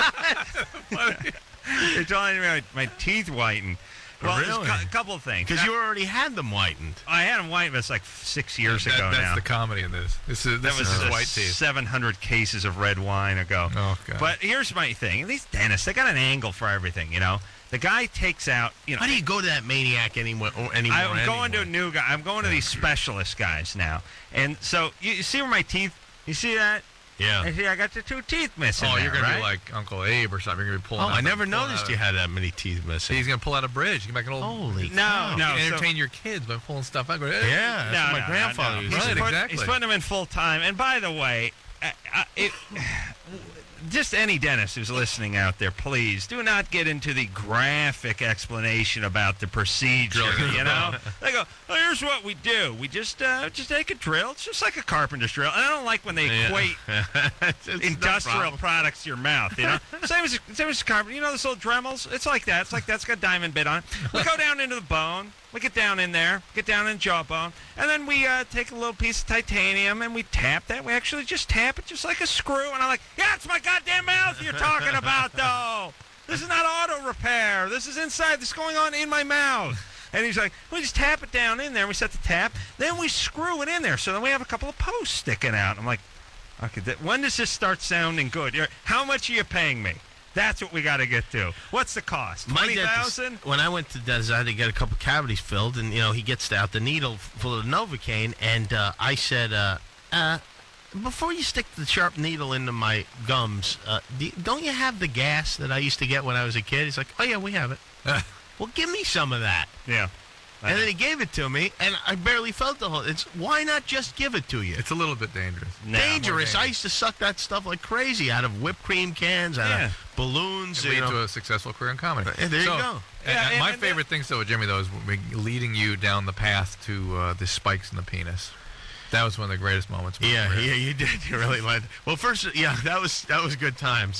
They're telling me my, my teeth whitened. Well, there's Really? a cou- couple of things. Because you already had them whitened. I had them white, but it's like six years That- ago that's now. the comedy in this. This is that this was is his uh, white teeth. seven hundred cases of red wine ago. Oh god. But here's my thing: these dentists, they got an angle for everything. You know, the guy takes out. You know, Why do you go to that maniac anymore? Or anymore I'm going to a anyway? new guy. I'm going to these specialist guys now, and so you, you see where my teeth. You see that? Yeah. I see. I got the two teeth missing. oh, there, you're gonna right? be like Uncle Abe or something. You're gonna be pulling. Oh, out I the- never pulling noticed out you a- had that many teeth missing. He's gonna pull out a bridge. You can make an old. Holy No, cow. no. You can so- entertain your kids by pulling stuff out. Go, "Hey." Yeah, that's no, what my no, grandfather no, no. used He's to Right, do. put- exactly. He's putting them in full time. And by the way, uh, uh, it, just any dentist who's listening out there, please do not get into the graphic explanation about the procedure. Drilling. You know, they go, "Oh, here's what we do. We just uh, just take a drill. It's just like a carpenter's drill." And I don't like when they Yeah. equate It's no industrial problem. products to your mouth, you know. same as same as carpenter. You know those little Dremels? It's like that. It's like that's got a diamond bit on it. We go down into the bone. We get down in there, get down in the jawbone, and then we uh, take a little piece of titanium and we tap that. We actually just tap it just like a screw. And I'm like, yeah, it's my goddamn mouth you're talking about, though. This is not auto repair. This is inside. This is going on in my mouth. And he's like, we just tap it down in there. We set the tap. Then we screw it in there. So then we have a couple of posts sticking out. I'm like, okay, th- when does this start sounding good? You're, how much are you paying me? That's what we got to get to. What's the cost? My Twenty dentist, thousand? when I went to dentist, I had to get a couple cavities filled, and you know he gets out the needle full of Novocaine, and uh, I said, uh, uh, before you stick the sharp needle into my gums, uh, do, don't you have the gas that I used to get when I was a kid? He's like, oh yeah, we have it. Well, give me some of that. Yeah. And then he gave it to me, and I barely felt the whole. It's why not just give it to you? It's a little bit dangerous. No, dangerous. I used to suck that stuff like crazy out of whipped cream cans, out Yeah. of balloons. Lead You know. to a successful career in comedy. Yeah, there you So, go. and- Yeah, and my and- favorite thing, though, with Jimmy, though, is we- leading you down the path to uh, the spikes in the penis. That was one of the greatest moments. Of my Yeah, career. yeah, you did. You really liked. Well, first, yeah, that was that was good times.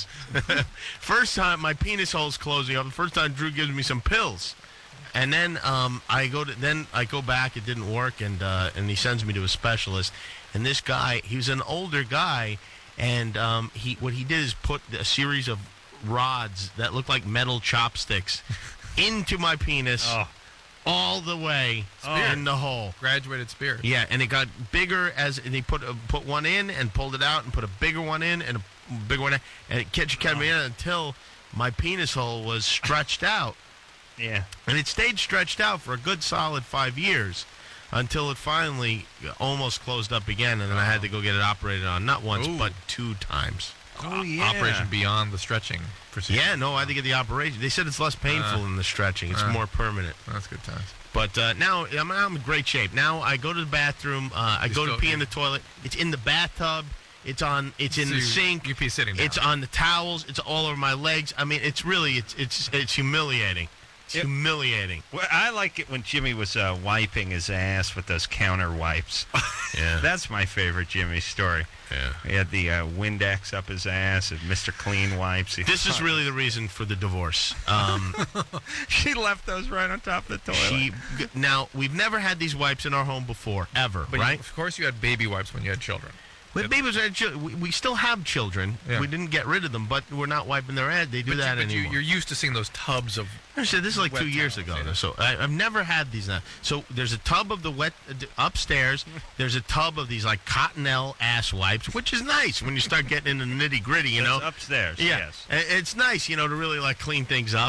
First time, my penis hole's closing up. The first time, Drew gives me some pills, and then um, I go to then I go back. It didn't work, and uh, and he sends me to a specialist. And this guy, he was an older guy, and um, he what he did is put a series of rods that looked like metal chopsticks into my penis. Oh. All the way Spear. in the hole. Graduated spear. Yeah, and it got bigger as and he put uh, put one in and pulled it out and put a bigger one in and a bigger one in, and it kept, kept me in until my penis hole was stretched out. Yeah. And it stayed stretched out for a good solid five years until it finally almost closed up again, and then I had to go get it operated on, not once, Ooh. but two times. Oh, yeah. Operation beyond the stretching procedure. Yeah, no, I had to get the operation. They said it's less painful Uh, than the stretching. It's uh. more permanent. That's good times. But uh, now I'm, I'm in great shape. Now I go to the bathroom. Uh, I You go to still- pee in the toilet. It's in the bathtub. It's on. It's in So the you- sink. You pee sitting down. It's on the towels. It's all over my legs. I mean, it's really it's it's it's humiliating. It's Yep. humiliating. Well, I like it when Jimmy was uh, wiping his ass with those counter wipes. Yeah. That's my favorite Jimmy story. Yeah. He had the uh, Windex up his ass and Mister Clean wipes. He- This is really the reason for the divorce. Um, she left those right on top of the toilet. she now we've never had these wipes in our home before, ever, But you- right? of course, you had baby wipes when you had children. With babies, our chil- we, we still have children. Yeah. We didn't get rid of them, but we're not wiping their ass. They do but that you, but you, anymore. you're used to seeing those tubs of. I said this is like wet two years towels, ago. yeah. So I, I've never had these now. So there's a tub of the wet uh, d- upstairs. There's a tub of these like Cottonelle ass wipes, which is nice when you start getting into the nitty gritty. You know, That's upstairs. yeah, Yes. I- it's nice, you know, to really like clean things up.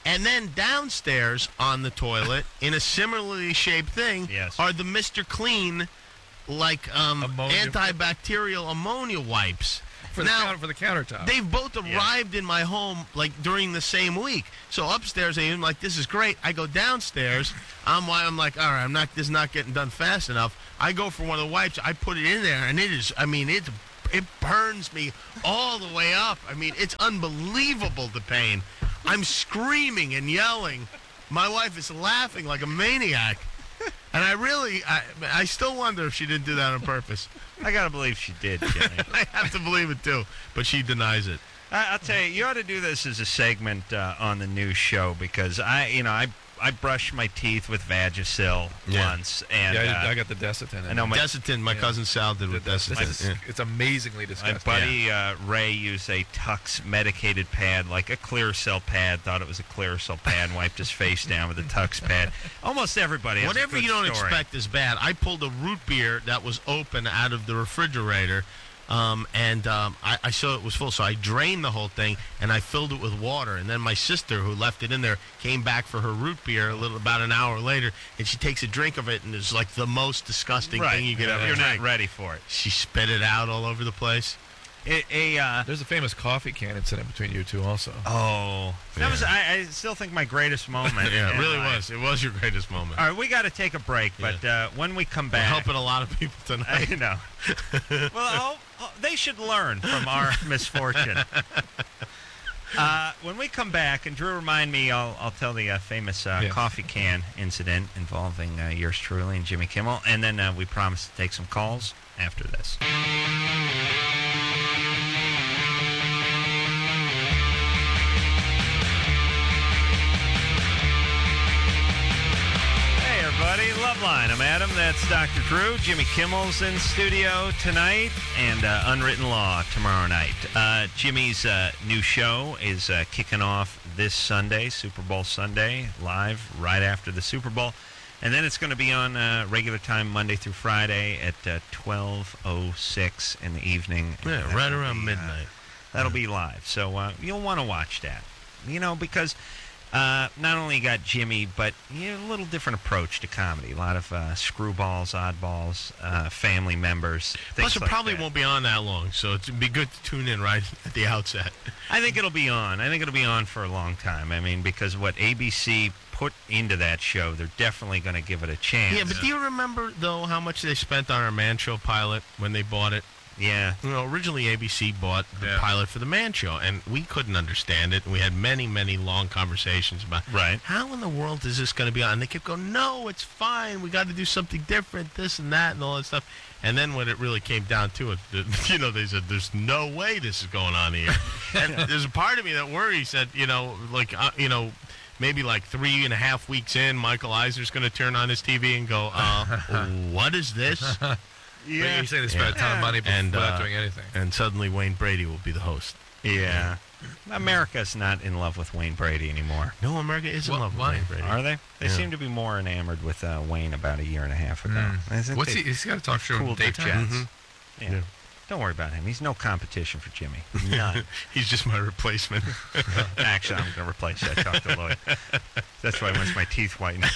And then downstairs on the toilet, in a similarly shaped thing, Yes. are the Mister Clean, like um, Ammonia- antibacterial ammonia wipes. For the, now, counter, for the countertop. they've both arrived in my home like during the same week. So upstairs, I'm like, this is great. I go downstairs. I'm why I'm like, all right, I'm not. This is not getting done fast enough. I go for one of the wipes. I put it in there, and it is. I mean, it's it burns me all the way up. I mean, it's unbelievable the pain. I'm screaming and yelling. My wife is laughing like a maniac. And I really, I, I still wonder if she didn't do that on purpose. I gotta believe she did, Jimmy. I have to believe it too, but she denies it. I, I'll tell you, you ought to do this as a segment uh, on the new show because I, you know, I I brushed my teeth with Vagisil Yeah. once, and yeah, I, did- uh, I got the Desitin. I know my Desitin, my Yeah. cousin Sal did with It's, Desitin. Yeah. it's amazingly my disgusting. buddy uh, Ray used a Tux medicated pad, like a Clearasil pad. Thought it was a Clearasil pad, and wiped his face down with a Tux pad. Almost everybody. Has a Whatever good you don't story. expect is bad. I pulled a root beer that was open out of the refrigerator, um, and um, I, I saw it was full, so I drained the whole thing and I filled it with water. And then my sister, who left it in there, came back for her root beer a little about an hour later, and she takes a drink of it, and it's like the most disgusting Right. thing you could ever You're drink. not ready for it. She spit it out all over the place. It, a uh, There's a famous coffee can incident between you two also. oh, that Yeah. was. I, I still think my greatest moment. Yeah, it in really life. was. It was your greatest moment. All right, we got to take a break, but uh, when we come We're back, helping a lot of people tonight. I know. well, oh, oh, they should learn from our misfortune. Uh, when we come back, and Drew, remind me, I'll, I'll tell the uh, famous uh, Yes. coffee can incident involving uh, yours truly and Jimmy Kimmel, and then uh, we promise to take some calls after this. Hey, everybody, Loveline. I'm Adam. That's Doctor Drew. Jimmy Kimmel's in studio tonight, and uh, Unwritten Law tomorrow night. Uh, Jimmy's uh, new show is uh, kicking off this Sunday, Super Bowl Sunday, live right after the Super Bowl. And then it's going to be on uh, regular time Monday through Friday at uh, twelve oh six in the evening. Yeah, And right that'll around be, uh, midnight. that'll be live. So uh, you'll want to watch that. You know, because uh, not only you got Jimmy, but you know, a little different approach to comedy. A lot of uh, screwballs, oddballs, uh, family members. Plus, things it like probably that. won't be on that long, so it'd be good to tune in right at the outset. I think it'll be on. I think it'll be on for a long time. I mean, because what A B C put into that show, they're definitely going to give it a chance. Yeah, but do you remember, though, how much they spent on our Man Show pilot when they bought it? Yeah. You know, originally A B C bought the Yeah. pilot for the Man Show, and we couldn't understand it. And we had many, many long conversations about Right. how in the world is this going to be on. And they kept going, no, it's fine. We got to do something different, this and that, and all that stuff. And then when it really came down to it, the, you know, they said, there's no way this is going on here. And there's a part of me that worries that, you know, like, uh, you know, maybe like three and a half weeks in, Michael Eisner's going to turn on his T V and go, uh, what is this? Yeah. You say they spent a ton of money before, And, without uh, doing anything. And suddenly Wayne Brady will be the host. Yeah. America's not in love with Wayne Brady anymore. No, America is in Well, love with why? Wayne Brady. Are they? They Yeah. seem to be more enamored with uh, Wayne about a year and a half ago. Mm. I think What's they he? He's got to talk show in cooled their daytime. jets. Mhm. Yeah. Yeah. Don't worry about him. He's no competition for Jimmy. None. He's just my replacement. Actually, I'm going to replace that. Talk to Lloyd. That's why I wants my teeth whitened.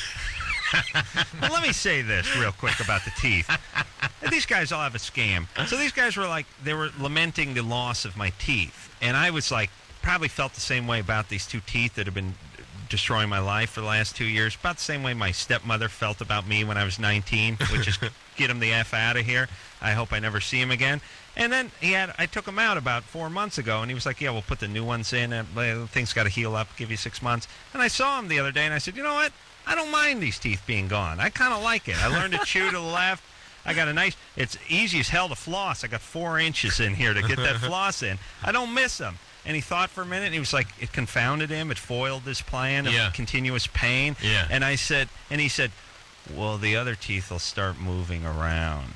Well, let me say this real quick about the teeth. These guys all have a scam. So these guys were like, they were lamenting the loss of my teeth. And I was like, probably felt the same way about these two teeth that have been destroying my life for the last two years. About the same way my stepmother felt about me when I was nineteen, which is get him the F out of here. I hope I never see him again. And then he had, I took him out about four months ago, and he was like, yeah, we'll put the new ones in. And uh, things got to heal up, give you six months. And I saw him the other day, and I said, you know what? I don't mind these teeth being gone. I kind of like it. I learned to chew to the left. I got a nice, it's easy as hell to floss. I got four inches in here to get that floss in. I don't miss them. And he thought for a minute, and he was like, it confounded him. It foiled his plan of Yeah. continuous pain. Yeah. And I said, and he said, well, the other teeth will start moving around.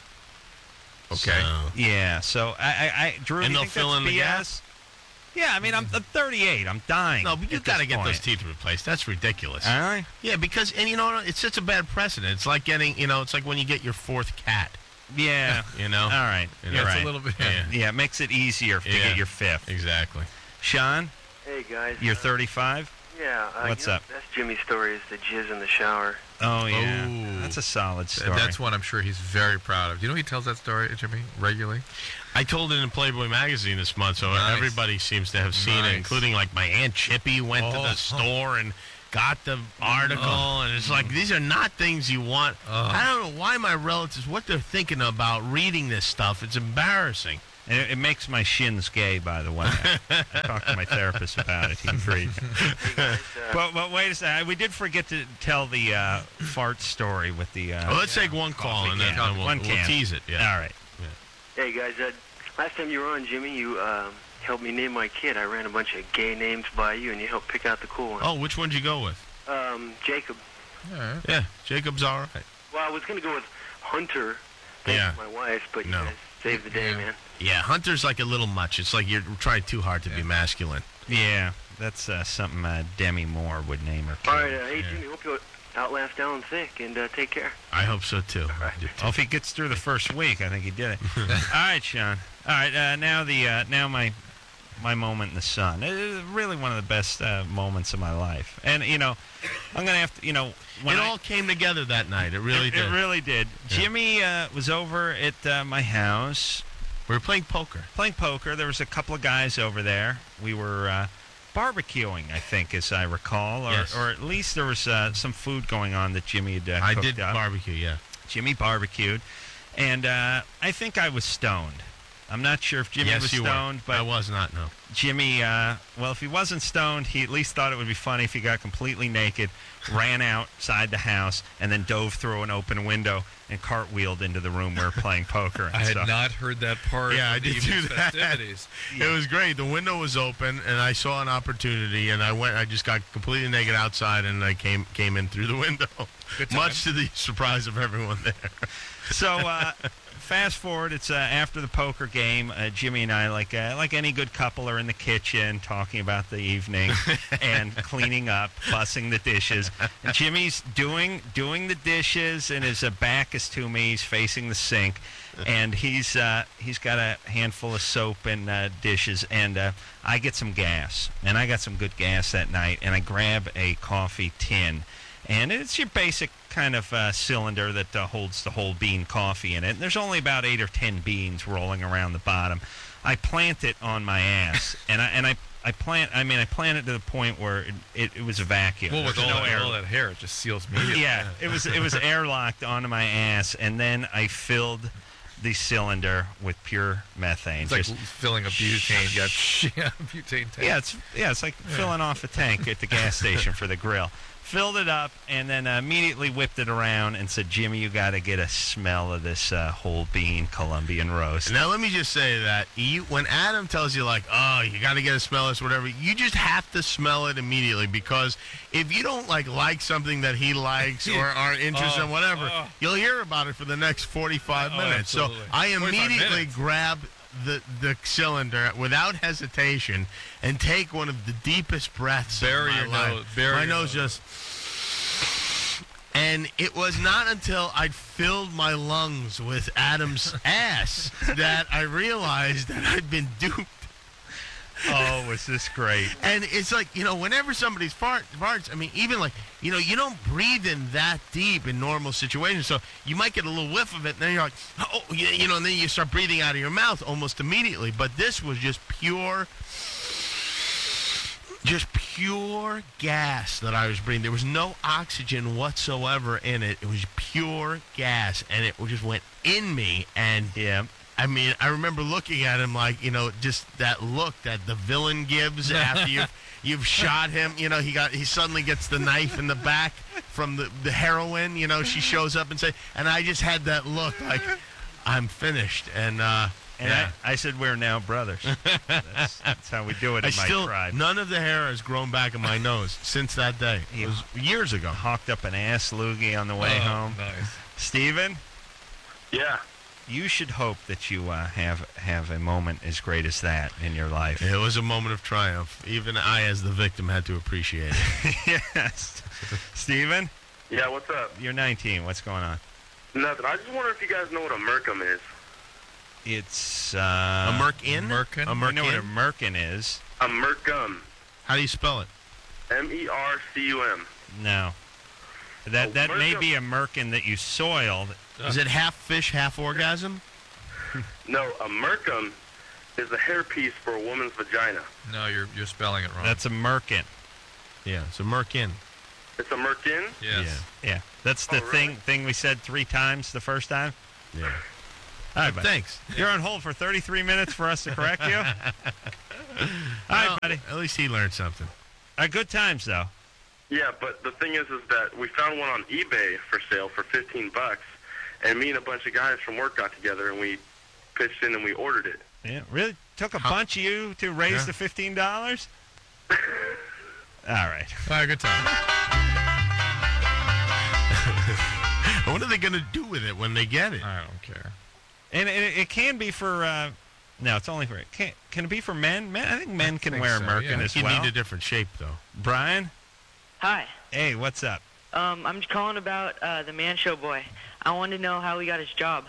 Okay. So, Yeah, so I, I, I Drew, And you they'll think fill that's in the B S? Yeah, I mean, I'm, I'm thirty-eight. I'm dying. no, but you at got to this get those point. teeth replaced. That's ridiculous. Really? Yeah, because, and you know, it sets a bad precedent. It's like getting, you know, it's like when you get your fourth cat. Yeah. You know? All right. You know, You're It's right. a little bit. Yeah. Yeah, it makes it easier to Yeah. get your fifth. Exactly. Sean, Hey guys. you're uh, thirty-five? Yeah. Uh, What's you know, up? That's Jimmy's story, is the jizz in the shower. Oh, yeah. Oh. That's a solid story. That's one I'm sure he's very proud of. Do you know he tells that story, Jimmy, regularly? I told it in Playboy magazine this month, so Nice. everybody seems to have seen Nice. it, including like my Aunt Chippy went to Oh. the store and got the article, Oh. and it's like, these are not things you want. Oh. I don't know why my relatives, what they're thinking about reading this stuff. It's embarrassing. And it, it makes my shins gay, by the way. I, I talked to my therapist about it. He agreed. but, but wait a second. We did forget to tell the uh, fart story with the... Uh, Well, let's take one call, and then can. we'll, One we'll can. tease it. Yeah. All right. Hey, guys. Uh, last time you were on, Jimmy, you uh, helped me name my kid. I ran a bunch of gay names by you, and you helped pick out the cool one. Oh, which one did you go with? Um, Jacob. All right. Yeah, Jacob's all right. Well, I was going to go with Hunter. Thanks Yeah. to my wife, but you No. guys saved the day, Yeah. man. Yeah, Hunter's like a little much. It's like you're trying too hard to be masculine. Yeah, that's uh, something uh, Demi Moore would name her kid. All right, uh, hey, Jimmy, hope you outlast Alan Thicke, and uh, take care. I hope so, too. Well, if he gets through the first week, I think he did it. All right, Sean. All right, uh, now the uh, now my my moment in the sun. It is really one of the best uh, moments of my life. And you know, I'm gonna have to. You know, when It I, all came together that night. It really it, did. it really did. Yeah. Jimmy uh, was over at uh, my house. We were playing poker. Playing poker. There was a couple of guys over there. We were uh, barbecuing, I think, as I recall, or, Yes. or at least there was uh, some food going on that Jimmy had uh, I cooked did up. barbecue, yeah. Jimmy barbecued, and uh, I think I was stoned. I'm not sure if Jimmy yes, was you stoned, were. but I was not, no. Jimmy, uh, well, if he wasn't stoned, he at least thought it would be funny if he got completely naked, ran outside the house, and then dove through an open window and cartwheeled into the room we were playing poker. And I had stuff. not heard that part Yeah, I of the did do evening's that. festivities. It was great. The window was open, and I saw an opportunity, and I went. I just got completely naked outside, and I came came in through the window, Good time. much to the surprise of everyone there. So, uh, fast forward, it's uh, after the poker game. Uh, Jimmy and I, like uh, like any good couple, are in the kitchen talking about the evening and cleaning up, fussing the dishes. And Jimmy's doing doing the dishes, and his uh, back is to me. He's facing the sink, and he's uh, he's got a handful of soap and uh, dishes. And uh, I get some gas, and I got some good gas that night. And I grab a coffee tin. And it's your basic kind of uh, cylinder that uh, holds the whole bean coffee in it. And there's only about eight or ten beans rolling around the bottom. I plant it on my ass, and I and I, I plant. I mean, I plant it to the point where it, it, it was a vacuum. Well, with There's all, no that, air. all that hair, it just seals immediately. Yeah, it was it was airlocked onto my ass, and then I filled the cylinder with pure methane. It's like Just- filling a butane. You got, yeah, butane tank. yeah, it's yeah, it's like filling off a tank at the gas station for the grill. Filled it up, and then uh, immediately whipped it around and said, "Jimmy, you got to get a smell of this uh, whole bean Colombian roast." Now, let me just say that you, when Adam tells you, like, oh, you got to get a smell of this, whatever, you just have to smell it immediately, because if you don't, like, like something that he likes or are interested Oh, in whatever, oh. you'll hear about it for the next forty-five Oh, minutes. So absolutely. I forty-five immediately minutes. grab the, the cylinder without hesitation and take one of the deepest breaths Bury of my your life. nose, bury my your nose nose. just... And it was not until I'd filled my lungs with Adam's ass that I realized that I'd been duped. Oh, was this great? And it's like, you know, whenever somebody's fart, farts, I mean, even like, you know, you don't breathe in that deep in normal situations. So you might get a little whiff of it, and then you're like, oh, you, you know, and then you start breathing out of your mouth almost immediately. But this was just pure... Just pure gas that I was breathing. There was no oxygen whatsoever in it. It was pure gas, and it just went in me. And Yeah. I mean, I remember looking at him like, you know, just that look that the villain gives after you've, you've shot him. You know, he got he suddenly gets the knife in the back from the, the heroine. You know, she shows up and say, and I just had that look like I'm finished. And uh, And yeah. I, I said, "We're now brothers." That's, that's how we do it I in my still tribe. none of the hair has grown back in my nose since that day. It was years ago. Hawked up an ass loogie on the way Oh, home. Nice. Steven, Yeah. you should hope that you uh, have have a moment as great as that in your life. It was a moment of triumph. Even I, as the victim, had to appreciate it. Yes. Steven, Yeah, what's up? you're nineteen. What's going on? Nothing. I just wonder if you guys know what a Mercum is. It's uh, a Merc in? Merkin? A I Merc know what a in? merkin is. A Mercum. How do you spell it? M E R C U M. No. That A that may merkin- be a merkin that you soiled. Is it half fish, half orgasm? No, a merkin is a hairpiece for a woman's vagina. No, you're you're spelling it wrong. That's a merkin. Yeah, it's a merkin. It's a merkin? Yes. Yeah. Yeah. That's the Oh, really? thing thing we said three times the first time. Yeah. All right, buddy. Thanks. You're on hold for thirty-three minutes for us to correct you. All right, Well, buddy. At least he learned something. Uh, good times, though. Yeah, but the thing is, is that we found one on eBay for sale for fifteen bucks, and me and a bunch of guys from work got together and we pitched in and we ordered it. Yeah, really took a bunch of you to raise Yeah. the fifteen dollars. All right. All right, good time. What are they going to do with it when they get it? I don't care. And it, it can be for. Uh, no, it's only for. Can, can it be for men? Men, I think men can think wear so, a merkin yeah. as You well. need a different shape, though. Brian, Hi. hey, what's up? Um, I'm just calling about uh, the Man Show boy. I wanted to know how he got his job.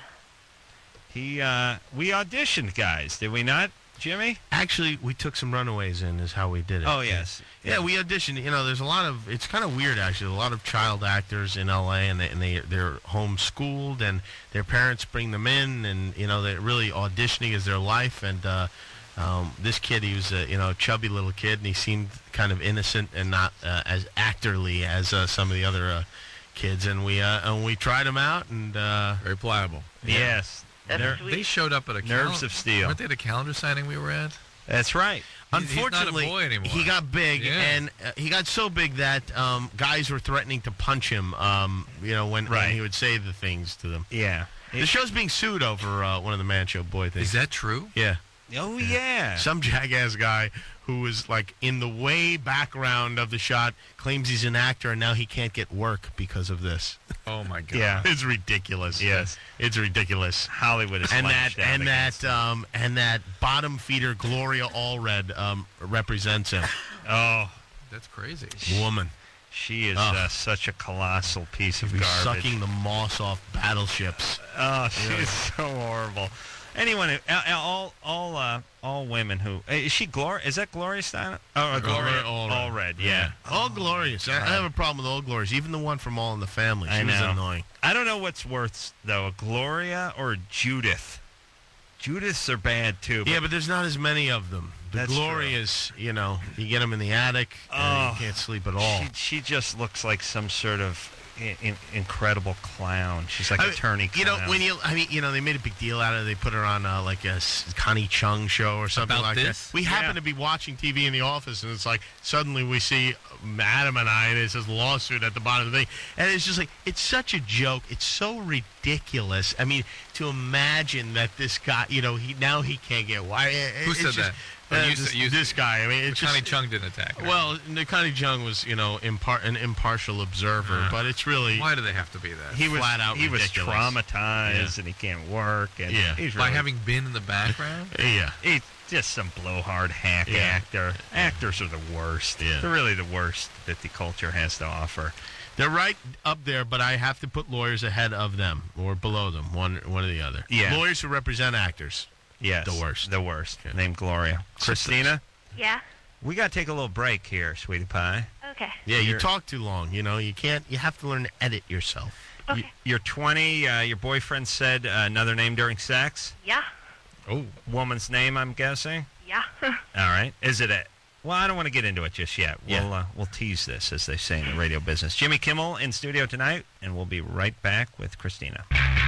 He. Uh, we auditioned, guys, did we not, Jimmy? Actually, we took some runaways in is how we did it. Oh yes. Yeah, we auditioned. You know, there's a lot of. It's kind of weird, actually. A lot of child actors in L A, and they and they they're homeschooled, and their parents bring them in, and you know, they're really auditioning is their life. And uh, um, this kid, he was a you know chubby little kid, and he seemed kind of innocent and not uh, as actorly as uh, some of the other uh, kids. And we uh, and we tried him out, and uh, Very pliable. Yes. That's Ner- sweet. They showed up at a Nerves cal- of steel. Weren't they the calendar signing we were at? That's right. He's- he's not a unfortunately, boy anymore. he got big, Yeah. and uh, he got so big that um, guys were threatening to punch him. Um, you know, when, Right. when he would say the things to them. Yeah. The show's being sued over uh, one of the Man Show boy things. Is that true? Yeah. Oh yeah. Some jackass guy who was like in the way background of the shot claims he's an actor, and now he can't get work because of this. Oh my god. Yeah. It's ridiculous. Yes. It's ridiculous. Hollywood is And that lashed out and against that um, and that bottom feeder Gloria Allred um, represents him. Oh, That's crazy. Woman. she is Ugh. uh, such a colossal piece of He's garbage. sucking the moss off battleships. Oh, she's so horrible. Anyone, who- uh, uh, all, all, uh, all women who uh, is she Gloria? Is that Gloria Steinem? Oh, uh, Gloria Allred. Allred. Yeah. All glorious. I, I have a problem with all glorious. Even the one from All in the Family. She I was know. annoying. I don't know what's worse though, a Gloria or a Judith. Judiths are bad too. Yeah, but there's not as many of them. The That's glorious, you know, you get them in the attic, and Oh. you can't sleep at all. She, she just looks like some sort of in, in, incredible clown. She's like I a mean, attorney You clown. know, when you, I mean, you know, they made a big deal out of it. They put her on uh, like a S- Connie Chung show or something About like this? that. We happen Yeah. to be watching T V in the office, and it's like suddenly we see Adam and I, and it says lawsuit at the bottom of the thing, and it's just like it's such a joke. It's so ridiculous. I mean, to imagine that this guy, you know, he now he can't get why. Who it's said just, that? Oh, uh, you this, said- you- this guy. I mean, it's Connie just. Chung didn't attack her. Well, Connie Chung was, you know, impar- an impartial observer, Uh, but it's really Why do they have to be that? he was flat out he was ridiculous. traumatized Yeah. and he can't work. And Yeah. he's By really, having been in the background? yeah. he's just some blowhard hack Yeah. actor. Actors are the worst. Yeah. They're really the worst that the culture has to offer. They're right up there, but I have to put lawyers ahead of them or below them, one one or the other. Yeah. Lawyers who represent actors. Yes, The worst. The worst. Yeah. Named Gloria. Christina, Yeah. we got to take a little break here, sweetie pie. Okay. Yeah, you You're- talk too long. You know, you can't. You have to learn to edit yourself. Okay. You, you're twenty. Uh, your boyfriend said uh, another name during sex. Yeah. Oh, woman's name, I'm guessing. Yeah. All right. Is it a? Well, I don't want to get into it just yet. Yeah. We'll uh, we'll tease this, as they say in the radio business. Jimmy Kimmel in studio tonight, and we'll be right back with Christina.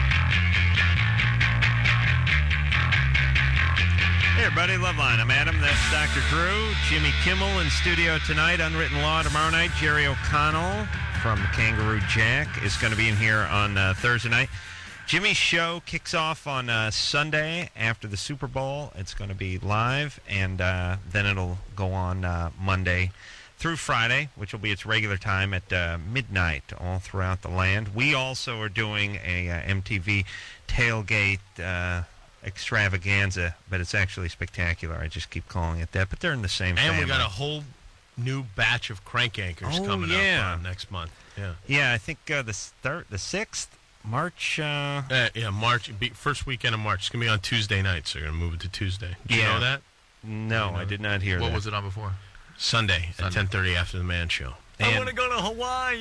Hey, everybody, Loveline. I'm Adam. That's Doctor Drew. Jimmy Kimmel in studio tonight. Unwritten Law tomorrow night. Jerry O'Connell from Kangaroo Jack is going to be in here on uh, Thursday night. Jimmy's show kicks off on uh, Sunday after the Super Bowl. It's going to be live, and uh, then it'll go on uh, Monday through Friday, which will be its regular time at uh, midnight all throughout the land. We also are doing a uh, M T V tailgate uh, extravaganza, but it's actually spectacular. I just keep calling it that, but they're in the same And family. we got a whole new batch of crank anchors Oh, coming yeah. up uh, next month. Yeah. Yeah, I think uh, the third, the sixth, March. Uh, Uh, yeah, March be- first weekend of March. It's gonna be on Tuesday night, so you're gonna move it to Tuesday. Did you Yeah. know that? no, I did not hear What that. was it on before? Sunday, Sunday. at ten thirty after the Man Show. I And- want to go to Hawaii.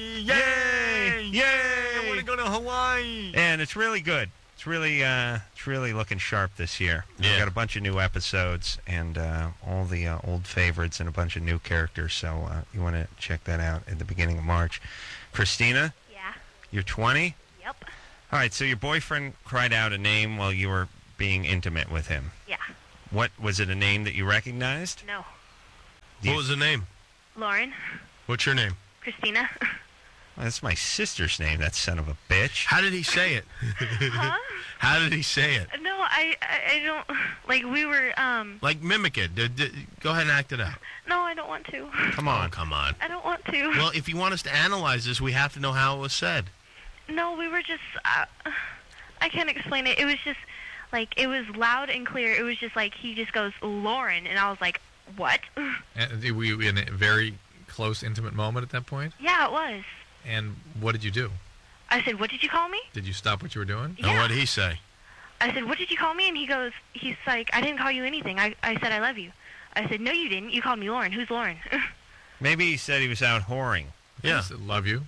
Yay! Yay! I want to go to Hawaii. And it's really good. It's really, uh, it's really looking sharp this year. Yeah. We've got a bunch of new episodes and uh, all the uh, old favorites and a bunch of new characters. So uh, you want to check that out at the beginning of March. Christina? Yeah. You're twenty? Yep. All right, so your boyfriend cried out a name while you were being intimate with him. Yeah. What, was it a name that you recognized? No. What was the name? Lauren. What's your name? Christina. Well, that's my sister's name, that son of a bitch. How did he say it? Huh? How did he say it? No, I, I I don't like we were um Like, mimic it. D- d- go ahead and act it out. no, I don't want to. Come on. Oh, come on. I don't want to. Well, if you want us to analyze this, we have to know how it was said. No, we were just uh, I can't explain it. It was just like it was loud and clear. It was just like he just goes Lauren and I was like, "What?" And were you in a very close, intimate moment at that point? Yeah, it was. And what did you do? I said, "What did you call me?" Did you stop what you were doing? Yeah. And what did he say? I said, "What did you call me?" And he goes, he's like, "I didn't call you anything. I I said I love you." I said, "No, you didn't. You called me Lauren. Who's Lauren?" Maybe he said he was out whoring. Yeah. Love you.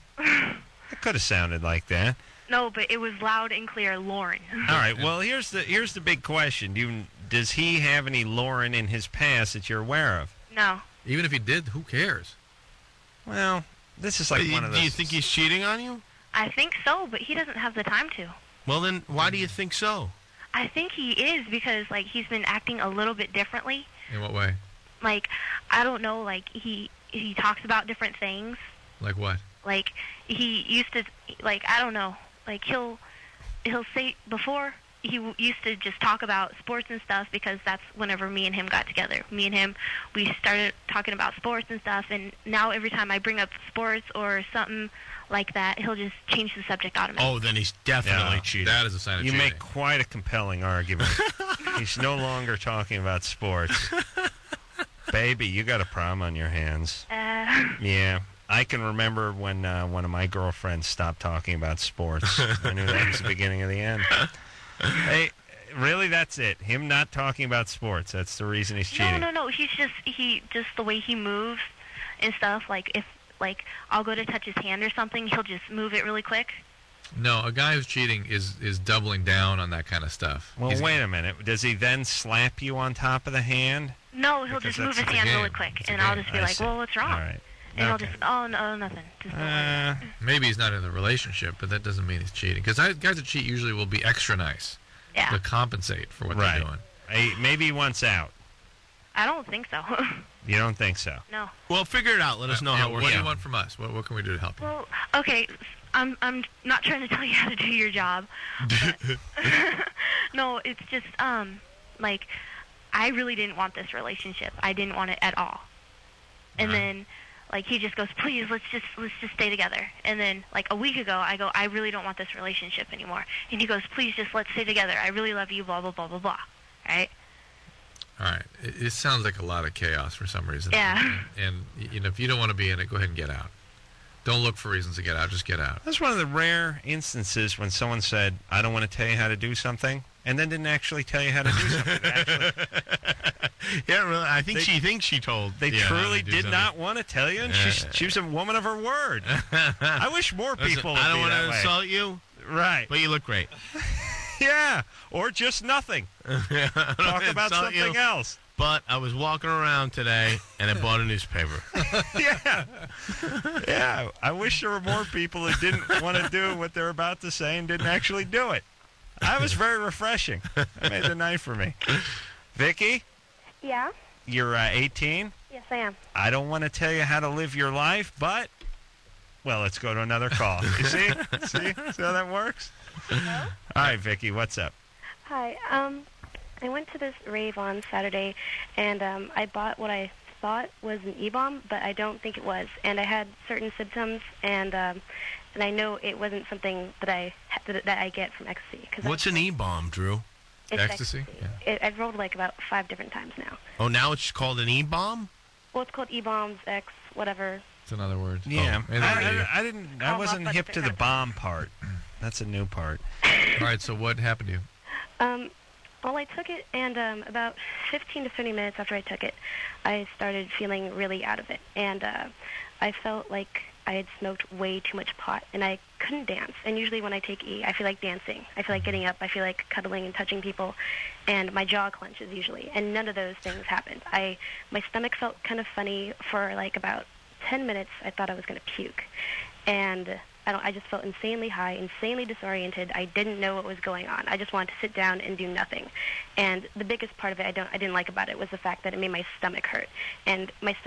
It could have sounded like that. No, but it was loud and clear, Lauren. All right. Well, here's the here's the big question. Do you, does he have any Lauren in his past that you're aware of? No. Even if he did, who cares? Well, this is like Do you- one of Do those. you think he's cheating on you? I think so, but he doesn't have the time to. Well, then why do you think so? I think he is because like he's been acting a little bit differently. In what way? Like I don't know, like he he talks about different things. Like what? Like he used to like I don't know. Like he'll he'll say before he w- used to just talk about sports and stuff because that's whenever me and him got together. Me and him, we started talking about sports and stuff, and now every time I bring up sports or something like that, he'll just change the subject automatically. Oh, then he's definitely Yeah, cheating. That is a sign of You cheating. make quite a compelling argument. He's no longer talking about sports. Baby, you got a problem on your hands. Uh, Yeah. I can remember when uh, one of my girlfriends stopped talking about sports. I knew that was the beginning of the end. Hey, really, that's it? Him not talking about sports. That's the reason he's cheating. no, no, no. He's just he just the way he moves and stuff. Like if like I'll go to touch his hand or something, he'll just move it really quick. No, a guy who's cheating is is doubling down on that kind of stuff. Well, He's- wait a minute. Does he then slap you on top of the hand? No, he'll Because just move that's his the hand game. really quick, It's a and I'll game. just be I like, see. "Well, what's wrong?" All right. And Okay. he'll just, "Oh no, nothing." Just don't worry. Uh, Maybe he's not in the relationship, but that doesn't mean he's cheating. Because guys that cheat usually will be extra nice Yeah, to compensate for what Right. they're doing. hey, maybe he wants out. I don't think so. You don't think so? No. Well, figure it out. Let us know Yeah, how it what works do you out. want from us? What, what can we do to help you? Well, okay. I'm I'm not trying to tell you how to do your job. but- no, it's just um like I really didn't want this relationship. I didn't want it at all. And Right. then like he just goes, "Please, let's just let's just stay together." And then like a week ago, I go, "I really don't want this relationship anymore." And he goes, "Please, just let's stay together. I really love you." Blah blah blah blah blah. Right? All right. It, it sounds like a lot of chaos for some reason. Yeah. And, and you know, if you don't want to be in it, go ahead and get out. Don't look for reasons to get out. Just get out. That's one of the rare instances when someone said, "I don't want to tell you how to do something," and then didn't actually tell you how to do something. Actually, Yeah, really. I think They- she thinks she told. they yeah, how truly to do did something. not want to tell you, and she's, she was a woman of her word. I wish more Listen, people would I don't be want that to way. insult you, Right. but you look great. Yeah. Or just nothing. I don't Talk wanna about insult something you, else. But I was walking around today and I bought a newspaper. Yeah. Yeah. I wish there were more people who didn't want to do what they're about to say and didn't actually do it. That was very refreshing. That made the night for me. Vicky, Yeah. you're uh, eighteen. Yes, I am. I don't want to tell you how to live your life, but, well, let's go to another call. You see? see? See how that works? All right, Vicky, what's up? Hi. Um, I went to this rave on Saturday, and um, I bought what I thought was an E-bomb, but I don't think it was. And I had certain symptoms, and um, and I know it wasn't something that I ha- that, that I get from ecstasy. Cause What's I, an E-bomb, Drew? it's Ecstasy? It, I've rolled like about five different times now. Oh, now it's called an E-bomb? Well, it's called E-bombs, X, whatever. It's another word. Yeah. Oh, I, anything I, I didn't. I Call wasn't up hip at to the different bomb part. That's a new part. All right, so what happened to you? Um, Well, I took it, and um, about fifteen to thirty minutes after I took it, I started feeling really out of it. And uh, I felt like I had smoked way too much pot, and I couldn't dance. And usually when I take E, I feel like dancing. I feel like getting up. I feel like cuddling and touching people, and my jaw clenches usually. And none of those things happened. I my stomach felt kind of funny for like about ten minutes. I thought I was going to puke, and I don't. I just felt insanely high, insanely disoriented. I didn't know what was going on. I just wanted to sit down and do nothing. And the biggest part of it I don't I didn't like about it was the fact that it made my stomach hurt, and my stomach